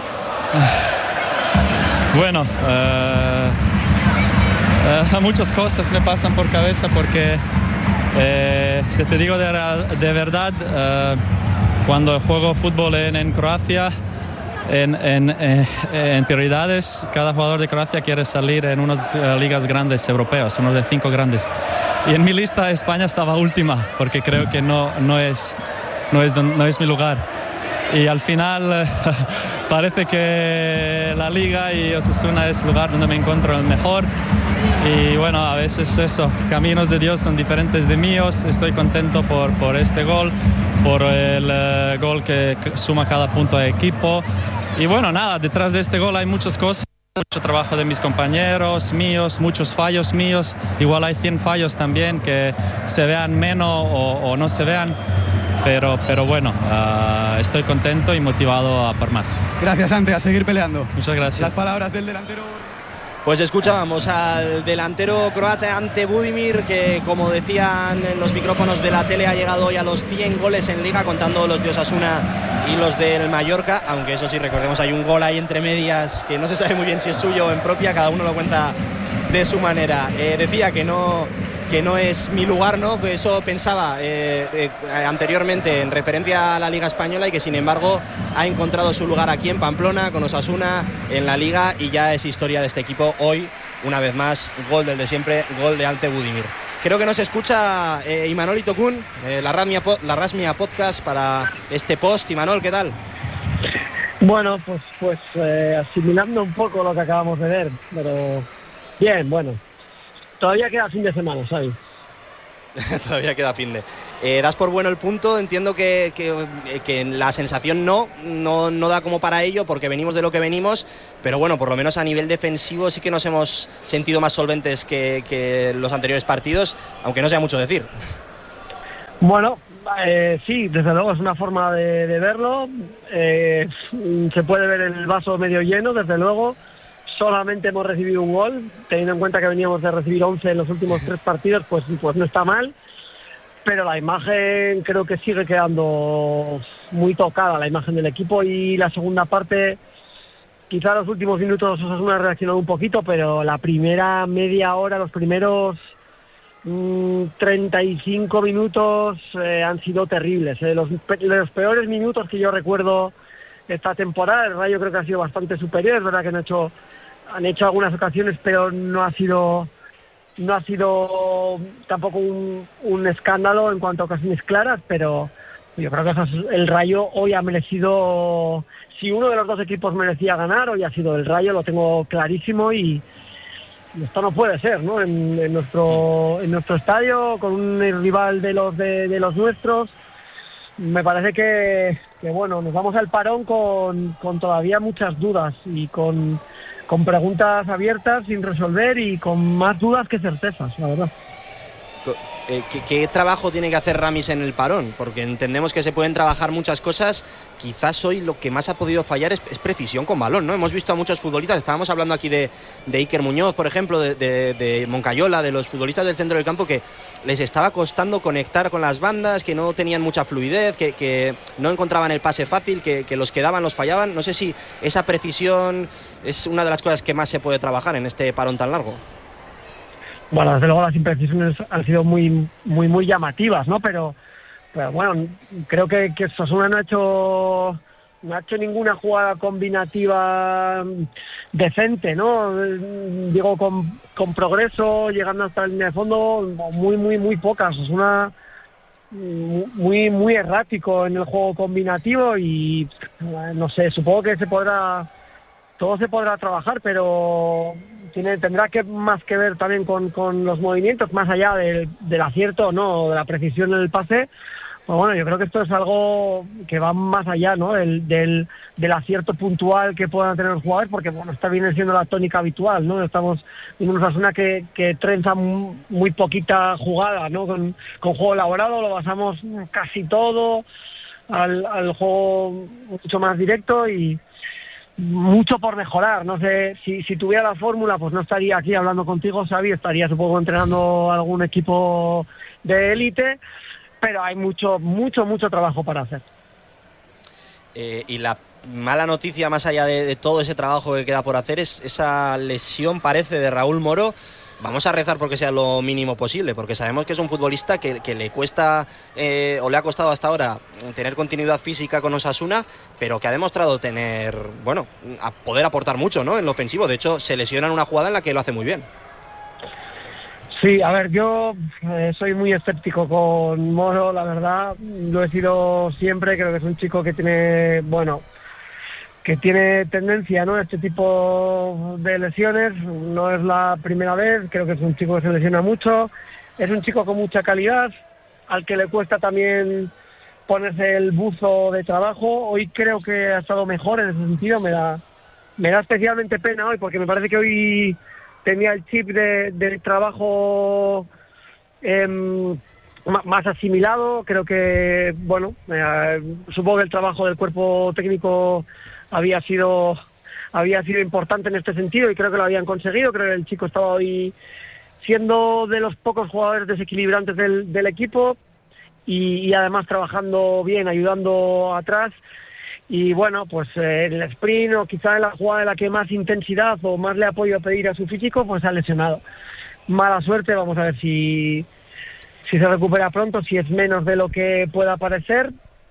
Bueno, uh, uh, muchas cosas me pasan por cabeza, porque eh, si te digo de, de verdad, uh, cuando juego fútbol en, en Croacia, en, en, en, en prioridades, cada jugador de Croacia quiere salir en unas uh, ligas grandes europeas, unos de cinco grandes. Y en mi lista España estaba última, porque creo que no, no, es, no, es, no es mi lugar. Y al final parece que la Liga y Osasuna es el lugar donde me encuentro el mejor. Y bueno, a veces eso, caminos de Dios son diferentes de míos. Estoy contento por, por este gol, por el uh, gol que, que suma cada punto de equipo. Y bueno, nada, detrás de este gol hay muchas cosas, mucho trabajo de mis compañeros, míos, muchos fallos míos. Igual hay cien fallos también que se vean menos o, o no se vean. Pero, pero bueno, uh, estoy contento y motivado a por más. Gracias, Ante, a seguir peleando. Muchas gracias. Las palabras del delantero. Pues escuchábamos al delantero croata Ante Budimir, que como decían en los micrófonos de la tele ha llegado hoy a los cien goles en Liga, contando los de Osasuna y los del Mallorca, aunque eso sí, recordemos, hay un gol ahí entre medias que no se sabe muy bien si es suyo o en propia, cada uno lo cuenta de su manera. Eh, decía que no, que no es mi lugar, ¿no? Que eso pensaba eh, eh, anteriormente en referencia a la Liga Española y que sin embargo ha encontrado su lugar aquí en Pamplona con Osasuna en la Liga y ya es historia de este equipo. Hoy, una vez más, gol del de siempre, gol de Ante Budimir. Creo que nos escucha eh, Imanol Itokunn, eh, la, Rasmia, la Rasmia Podcast para este post. Imanol, ¿qué tal? Bueno, pues, pues eh, asimilando un poco lo que acabamos de ver, pero bien, bueno. Todavía queda fin de semana, ¿sabes? Todavía queda fin de... Eh, das por bueno el punto, entiendo que, que, que la sensación no, no, no da como para ello porque venimos de lo que venimos, pero bueno, por lo menos a nivel defensivo sí que nos hemos sentido más solventes que, que los anteriores partidos, aunque no sea mucho decir. Bueno, eh, sí, desde luego es una forma de, de verlo, eh, se puede ver el vaso medio lleno, desde luego. Solamente hemos recibido un gol, teniendo en cuenta que veníamos de recibir once en los últimos tres partidos, pues, pues no está mal, pero la imagen creo que sigue quedando muy tocada, la imagen del equipo, y la segunda parte, quizá los últimos minutos Osasuna ha reaccionado un poquito, pero la primera media hora, los primeros mmm, treinta y cinco minutos eh, han sido terribles, eh, los, los peores minutos que yo recuerdo esta temporada. El Rayo creo que ha sido bastante superior, es verdad que han hecho han hecho algunas ocasiones, pero no ha sido no ha sido tampoco un, un escándalo en cuanto a ocasiones claras, pero yo creo que el Rayo hoy ha merecido, si uno de los dos equipos merecía ganar, hoy ha sido el Rayo, lo tengo clarísimo, y esto no puede ser, ¿no? En, en nuestro en nuestro estadio, con un rival de los de, de los nuestros, me parece que, que bueno, nos vamos al parón con, con todavía muchas dudas y con con preguntas abiertas sin resolver y con más dudas que certezas, la verdad. Eh, ¿qué, ¿Qué trabajo tiene que hacer Ramis en el parón? Porque entendemos que se pueden trabajar muchas cosas. Quizás hoy lo que más ha podido fallar es, es precisión con balón, ¿no? Hemos visto a muchos futbolistas, estábamos hablando aquí de, de Iker Muñoz, por ejemplo, de, de, de Moncayola, de los futbolistas del centro del campo, que les estaba costando conectar con las bandas, que no tenían mucha fluidez, que, que no encontraban el pase fácil, que, que los que daban los fallaban. No sé si esa precisión es una de las cosas que más se puede trabajar en este parón tan largo. Bueno, desde luego las imprecisiones han sido muy muy muy llamativas, ¿no? Pero, pero bueno, creo que, que Osasuna no ha hecho no ha hecho ninguna jugada combinativa decente, ¿no? Digo, con, con progreso, llegando hasta la línea de fondo, muy muy muy pocas. Osasuna muy muy errático en el juego combinativo y no sé, supongo que se podrá todo se podrá trabajar, pero tiene, tendrá que más que ver también con, con los movimientos, más allá del, del acierto, ¿no?, de la precisión en el pase. Pues bueno, yo creo que esto es algo que va más allá, ¿no?, del, del, del acierto puntual que puedan tener los jugadores, porque bueno, esta viene siendo la tónica habitual, ¿no? Estamos en una Osasuna que, que trenza muy poquita jugada, ¿no? Con, con juego elaborado lo basamos casi todo al, al juego mucho más directo y mucho por mejorar. No sé, si, si tuviera la fórmula, pues no estaría aquí hablando contigo, Xavi, estaría supongo entrenando algún equipo de élite, pero hay mucho, mucho, mucho trabajo para hacer. Eh, y la mala noticia, más allá de, de todo ese trabajo que queda por hacer, es esa lesión, parece, de Raúl Moro. Vamos a rezar porque sea lo mínimo posible, porque sabemos que es un futbolista que, que le cuesta, eh, o le ha costado hasta ahora, tener continuidad física con Osasuna, pero que ha demostrado tener, bueno, a poder aportar mucho, ¿no?, en lo ofensivo. De hecho, se lesiona en una jugada en la que lo hace muy bien. Sí, a ver, yo eh, soy muy escéptico con Moro, la verdad. Lo he sido siempre, creo que es un chico que tiene, bueno, que tiene tendencia, ¿no?, a este tipo de lesiones. No es la primera vez, creo que es un chico que se lesiona mucho. Es un chico con mucha calidad, al que le cuesta también ponerse el buzo de trabajo. Hoy creo que ha estado mejor en ese sentido. Me da, me da especialmente pena hoy, porque me parece que hoy tenía el chip de, de trabajo eh, más asimilado. Creo que, bueno, eh, supongo que el trabajo del cuerpo técnico había sido había sido importante en este sentido y creo que lo habían conseguido. Creo que el chico estaba hoy siendo de los pocos jugadores desequilibrantes del, del equipo y, y además trabajando bien, ayudando atrás. Y bueno, pues eh, en el sprint o quizá en la jugada en la que más intensidad o más le ha podido pedir a su físico, pues ha lesionado. mala suerte. Vamos a ver si, si se recupera pronto, si es menos de lo que pueda parecer.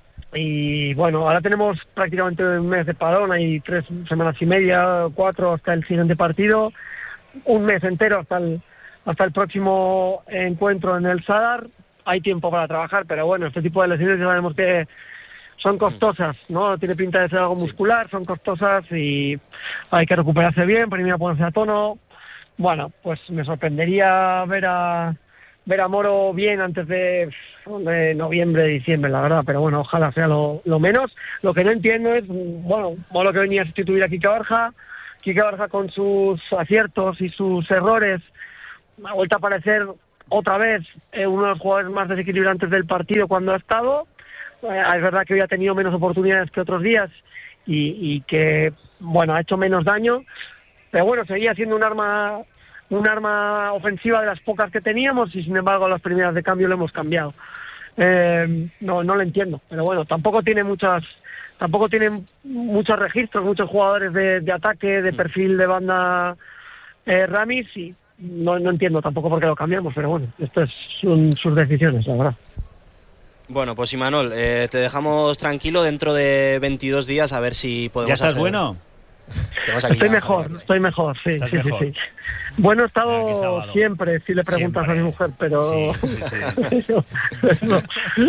Y bueno, ahora tenemos prácticamente un mes de parón, hay tres semanas y media, cuatro hasta el siguiente partido, un mes entero hasta el, hasta el próximo encuentro en el Sadar. Hay tiempo para trabajar, pero bueno, este tipo de lesiones ya sabemos que son costosas, ¿no? Tiene pinta de ser algo muscular, son costosas y hay que recuperarse bien, primero ponerse a tono. Bueno, pues me sorprendería ver a ver a Moro bien antes de, de noviembre, diciembre, la verdad, pero bueno, ojalá sea lo, lo menos. Lo que no entiendo es, bueno, Moro que venía a sustituir a Quique Barja, Quique Barja con sus aciertos y sus errores, ha vuelto a aparecer otra vez eh, uno de los jugadores más desequilibrantes del partido cuando ha estado. Eh, es verdad que hoy ha tenido menos oportunidades que otros días y, y que, bueno, ha hecho menos daño, pero bueno, seguía siendo un arma un arma ofensiva de las pocas que teníamos y sin embargo las primeras de cambio lo hemos cambiado. Eh, no no lo entiendo, pero bueno, tampoco tiene muchas tampoco tiene muchos registros, muchos jugadores de, de ataque, de perfil de banda eh, Ramis, y no, no entiendo tampoco por qué lo cambiamos, pero bueno, estas son sus decisiones, la verdad. Bueno, pues Imanol, eh, te dejamos tranquilo dentro de veintidós días a ver si podemos. ¿Ya estás hacer... bueno? Estoy mejor, estoy mejor, sí, sí, mejor. sí, sí. Bueno, he estado siempre, si le preguntas siempre. a mi mujer, pero... Sí, sí, sí. no.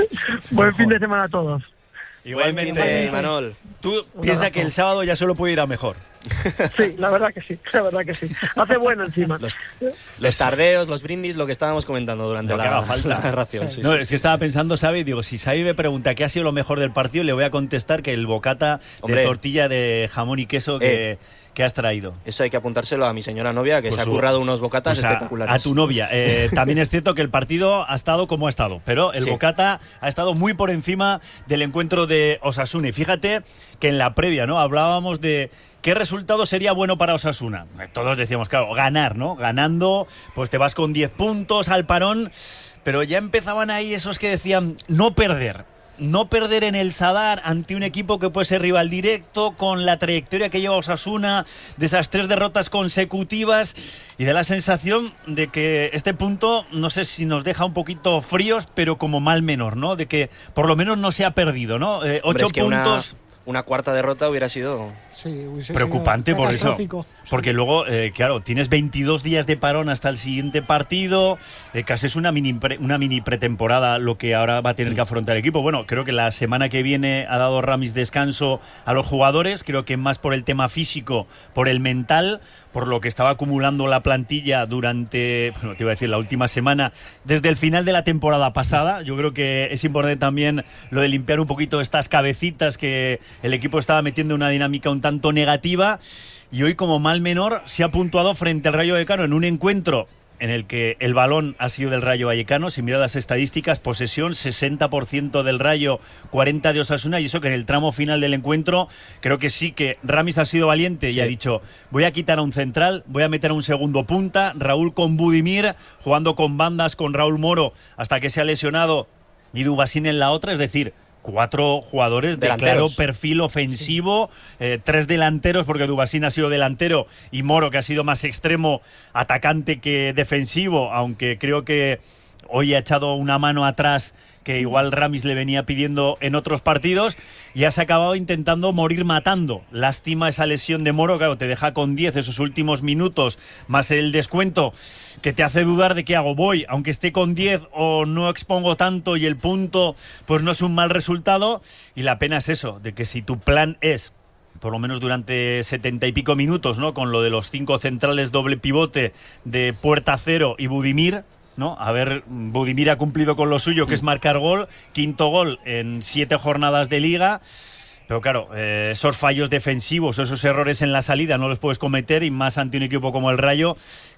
Buen fin de semana a todos. Igualmente, Imanol. Tú piensas que el sábado ya solo puede ir a mejor. Sí, la verdad que sí, la verdad que sí. Hace bueno encima. Los, los tardeos, los brindis, lo que estábamos comentando durante lo la, que haga falta. la narración. Sí, sí, no, sí. es que estaba pensando, ¿sabes? Digo, si Xavi me pregunta qué ha sido lo mejor del partido, le voy a contestar que el bocata Hombre. de tortilla de jamón y queso que... Eh. ¿Qué has traído? Eso hay que apuntárselo a mi señora novia, que pues se ha currado unos bocatas pues a, espectaculares. A tu novia. Eh, también es cierto que el partido ha estado como ha estado, pero el sí. bocata ha estado muy por encima del encuentro de Osasuna. Y fíjate que en la previa, ¿no? Hablábamos de qué resultado sería bueno para Osasuna. Todos decíamos, claro, ganar, ¿no? Ganando, pues te vas con diez puntos al parón, pero ya empezaban ahí esos que decían no perder. No perder en el Sadar ante un equipo que puede ser rival directo, con la trayectoria que lleva Osasuna, de esas tres derrotas consecutivas, y da la sensación de que este punto, no sé si nos deja un poquito fríos, pero como mal menor, ¿no? De que por lo menos no se ha perdido, ¿no? Eh, ocho Hombre, es que puntos... Una... Una cuarta derrota hubiera sido sí, hubiese preocupante sido por eso. Porque sí. luego, eh, claro, tienes veintidós días de parón hasta el siguiente partido. Eh, casi es una mini, pre, una mini pretemporada lo que ahora va a tener que afrontar el equipo. Bueno, creo que la semana que viene ha dado Ramis descanso a los jugadores. Creo que más por el tema físico, por el mental, por lo que estaba acumulando la plantilla durante, bueno, te iba a decir, la última semana, desde el final de la temporada pasada. Yo creo que es importante también lo de limpiar un poquito estas cabecitas que el equipo estaba metiendo una dinámica un tanto negativa, y hoy como mal menor se ha puntuado frente al Rayo Vallecano en un encuentro en el que el balón ha sido del Rayo Vallecano. Si miras las estadísticas, posesión sesenta por ciento del Rayo, cuarenta por ciento de Osasuna, y eso que en el tramo final del encuentro creo que sí que Ramis ha sido valiente sí. y ha dicho, voy a quitar a un central, voy a meter a un segundo punta, Raúl con Budimir, jugando con bandas con Raúl Moro hasta que se ha lesionado, y Dubasín en la otra, es decir, cuatro jugadores de claro perfil ofensivo, eh, tres delanteros, porque Dubasín ha sido delantero, y Moro, que ha sido más extremo atacante que defensivo, aunque creo que hoy ha echado una mano atrás que igual Ramis le venía pidiendo en otros partidos, y has acabado intentando morir matando. Lástima esa lesión de Moro, claro, te deja con diez esos últimos minutos, más el descuento, que te hace dudar de qué hago, voy, aunque esté con diez o no expongo tanto y el punto pues no es un mal resultado, y la pena es eso, de que si tu plan es, por lo menos durante setenta y pico minutos, ¿no? Con lo de los cinco centrales doble pivote de Puerta Cero y Budimir, ¿no? A ver, Budimir ha cumplido con lo suyo, que es marcar gol, quinto gol en siete jornadas de liga, pero claro, eh, esos fallos defensivos, esos errores en la salida no los puedes cometer, y más ante un equipo como el Rayo,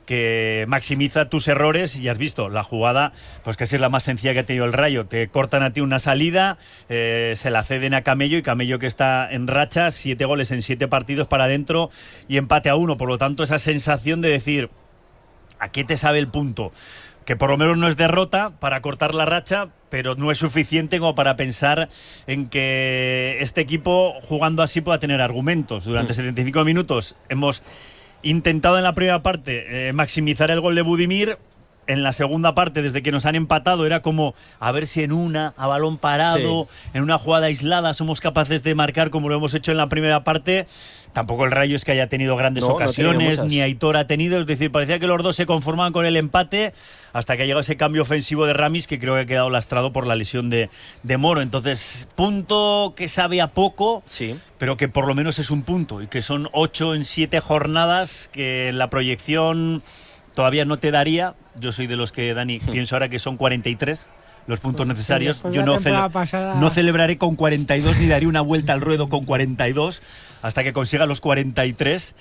que maximiza tus errores. Y has visto la jugada, pues que es la más sencilla que ha tenido el Rayo, te cortan a ti una salida, eh, se la ceden a Camello, y Camello, que está en racha, siete goles en siete partidos para adentro y empate a uno. Por lo tanto, esa sensación de decir, ¿a qué te sabe el punto? Que por lo menos no es derrota para cortar la racha, pero no es suficiente como para pensar en que este equipo, jugando así, pueda tener argumentos. Durante sí. setenta y cinco minutos hemos intentado en la primera parte eh, maximizar el gol de Budimir. En la segunda parte, desde que nos han empatado, era como a ver si en una, a balón parado, sí. en una jugada aislada, somos capaces de marcar como lo hemos hecho en la primera parte. Tampoco el Rayo es que haya tenido grandes no, ocasiones, no ni Aitor ha tenido. Es decir, parecía que los dos se conformaban con el empate hasta que ha llegado ese cambio ofensivo de Ramis, que creo que ha quedado lastrado por la lesión de, de Moro. Entonces, punto que sabe a poco, sí. pero que por lo menos es un punto. Y que son ocho en siete jornadas, que en la proyección todavía no te daría. Yo soy de los que, Dani, hmm. pienso ahora que son cuarenta y tres los puntos pues necesarios. Sí, yo no, cele- pasada... no celebraré con cuarenta y dos ni daré una vuelta al ruedo con cuarenta y dos hasta que consiga los cuarenta y tres.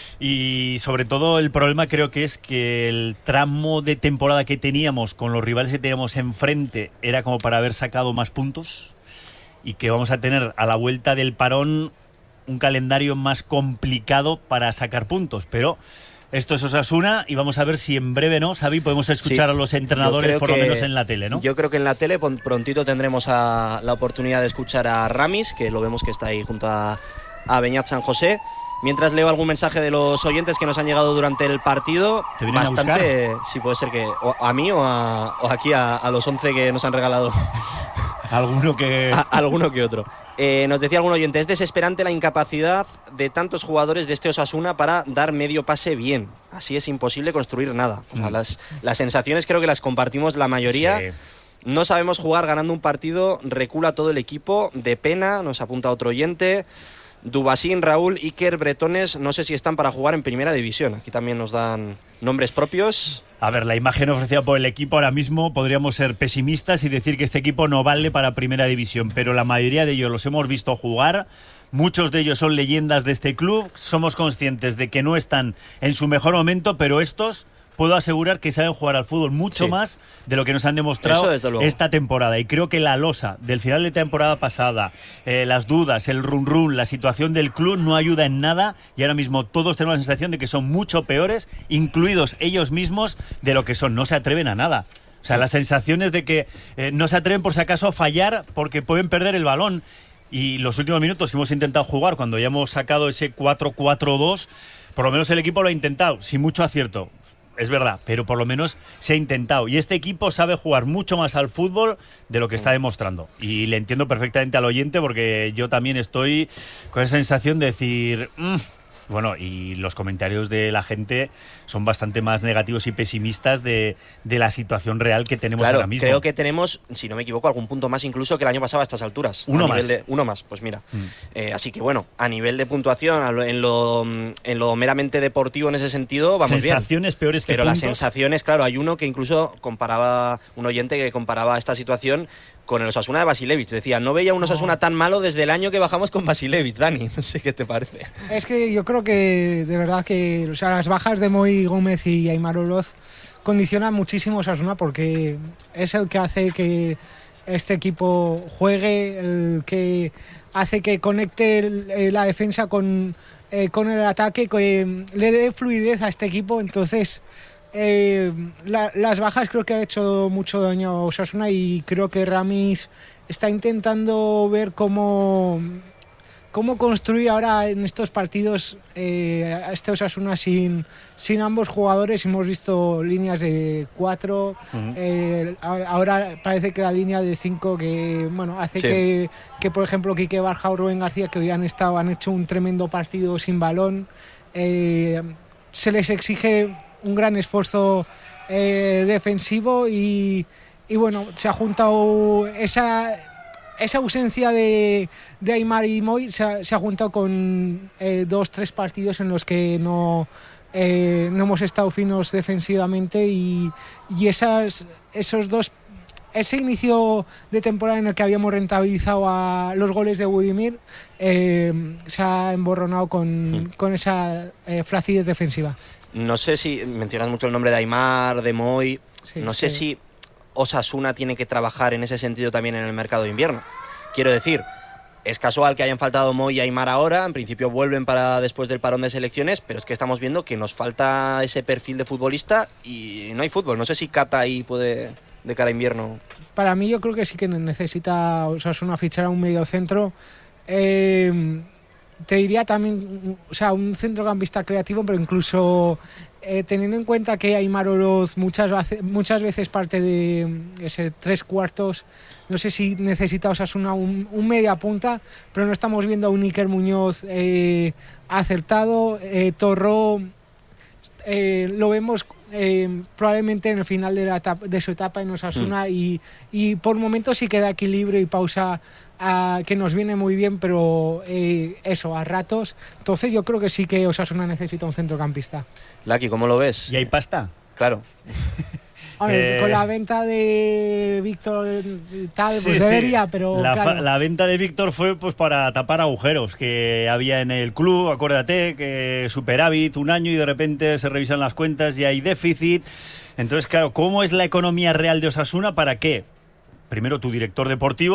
Y sobre todo el problema creo que es que el tramo de temporada que teníamos con los rivales que teníamos enfrente era como para haber sacado más puntos, y que vamos a tener a la vuelta del parón un calendario más complicado para sacar puntos. Pero esto es Osasuna y vamos a ver si en breve, ¿no, Xavi? Podemos escuchar sí, a los entrenadores por lo menos en la tele, ¿no? Yo creo que en la tele prontito tendremos a, la oportunidad de escuchar a Ramis, que lo vemos que está ahí junto a, a Beñat San José. Mientras leo algún mensaje de los oyentes que nos han llegado durante el partido, ¿te vienen bastante, a buscar? Sí, puede ser que o a mí o, a, o aquí a, a los once que nos han regalado. Alguno que... A, alguno que otro. Eh, nos decía algún oyente, es desesperante la incapacidad de tantos jugadores de este Osasuna para dar medio pase bien. Así es imposible construir nada. O sea, mm. las, las sensaciones creo que las compartimos la mayoría. Sí. No sabemos jugar ganando un partido, recula todo el equipo. De pena, nos apunta otro oyente. Dubasín, Raúl, Iker, Bretones, no sé si están para jugar en primera división. Aquí también nos dan nombres propios. A ver, la imagen ofrecida por el equipo ahora mismo, podríamos ser pesimistas y decir que este equipo no vale para primera división, pero la mayoría de ellos los hemos visto jugar. Muchos de ellos son leyendas de este club. Somos conscientes de que no están en su mejor momento, pero estos... puedo asegurar que saben jugar al fútbol mucho sí. más de lo que nos han demostrado esta temporada. Y creo que la losa del final de temporada pasada, eh, las dudas, el run run, la situación del club no ayuda en nada, y ahora mismo todos tenemos la sensación de que son mucho peores, incluidos ellos mismos, de lo que son. No se atreven a nada. O sea, sí. las sensaciones de que eh, no se atreven por si acaso a fallar porque pueden perder el balón. Y los últimos minutos que hemos intentado jugar, cuando ya hemos sacado ese cuatro cuatro dos, por lo menos el equipo lo ha intentado, sin mucho acierto. Es verdad, pero por lo menos se ha intentado. Y este equipo sabe jugar mucho más al fútbol de lo que está demostrando. Y le entiendo perfectamente al oyente, porque yo también estoy con esa sensación de decir... Mmm, bueno, y los comentarios de la gente son bastante más negativos y pesimistas de, de la situación real que tenemos claro, ahora mismo. Creo que tenemos, si no me equivoco, algún punto más incluso que el año pasado a estas alturas. Uno a más. De, uno más, pues mira. Mm. Eh, así que bueno, a nivel de puntuación, en lo, en lo meramente deportivo en ese sentido, vamos sensaciones bien. Sensaciones peores que Pero puntos. Las sensaciones, claro, hay uno que incluso comparaba, un oyente que comparaba esta situación con el Osasuna de Vasilevich. Decía, no veía un Osasuna tan malo desde el año que bajamos con Vasilevich, Dani. No sé qué te parece. Es que yo creo que de verdad que o sea, las bajas de Moy Gómez y Aimar Oloz condicionan muchísimo a Osasuna, porque es el que hace que este equipo juegue, el que hace que conecte el, la defensa con, eh, con el ataque, que le dé fluidez a este equipo. Entonces... Eh, la, las bajas creo que ha hecho mucho daño a Osasuna, y creo que Ramis está intentando ver cómo, cómo construir ahora en estos partidos eh, a este Osasuna sin, sin ambos jugadores. Hemos visto líneas de cuatro, uh-huh. eh, ahora parece que la línea de cinco, que bueno, hace sí. que, que por ejemplo Quique Barja o Rubén García, que hoy han estado, han hecho un tremendo partido sin balón, eh, se les exige un gran esfuerzo eh, defensivo, y, y bueno, se ha juntado esa, esa ausencia de, de Aimar y Moy, se ha, se ha juntado con eh, dos, tres partidos en los que no, eh, no hemos estado finos defensivamente, y, y esas, esos dos, ese inicio de temporada en el que habíamos rentabilizado a los goles de Budimir eh, se ha emborronado con, sí. con esa eh, flacidez defensiva. No sé si mencionas mucho el nombre de Aimar, de Moy. Sí, no sé sí. si Osasuna tiene que trabajar en ese sentido también en el mercado de invierno. Quiero decir, es casual que hayan faltado Moy y Aimar ahora. En principio vuelven para después del parón de selecciones, pero es que estamos viendo que nos falta ese perfil de futbolista y no hay fútbol. No sé si Cata ahí puede, de cara a invierno. Para mí, yo creo que sí que necesita Osasuna fichar a un mediocentro. Eh, te diría también, o sea, un centrocampista creativo, pero incluso eh, teniendo en cuenta que Aimar Oroz muchas, muchas veces parte de ese tres cuartos, no sé si necesita Osasuna un, un media punta, pero no estamos viendo a un Iker Muñoz eh, acertado, eh, Torró eh, lo vemos eh, probablemente en el final de, la etapa, de su etapa en Osasuna mm. y, y por momentos sí queda equilibrio y pausa a, que nos viene muy bien, pero eh, eso, a ratos. Entonces yo creo que sí que Osasuna necesita un centrocampista. Laki, ¿cómo lo ves? ¿Y hay pasta? Claro. Hombre, eh, con la venta de Víctor y tal, sí, pues debería, sí. pero la, claro. la venta de Víctor fue pues para tapar agujeros que había en el club. Acuérdate que superávit un año y de repente se revisan las cuentas y hay déficit. Entonces, claro, ¿cómo es la economía real de Osasuna? ¿Para qué? Primero, tu director deportivo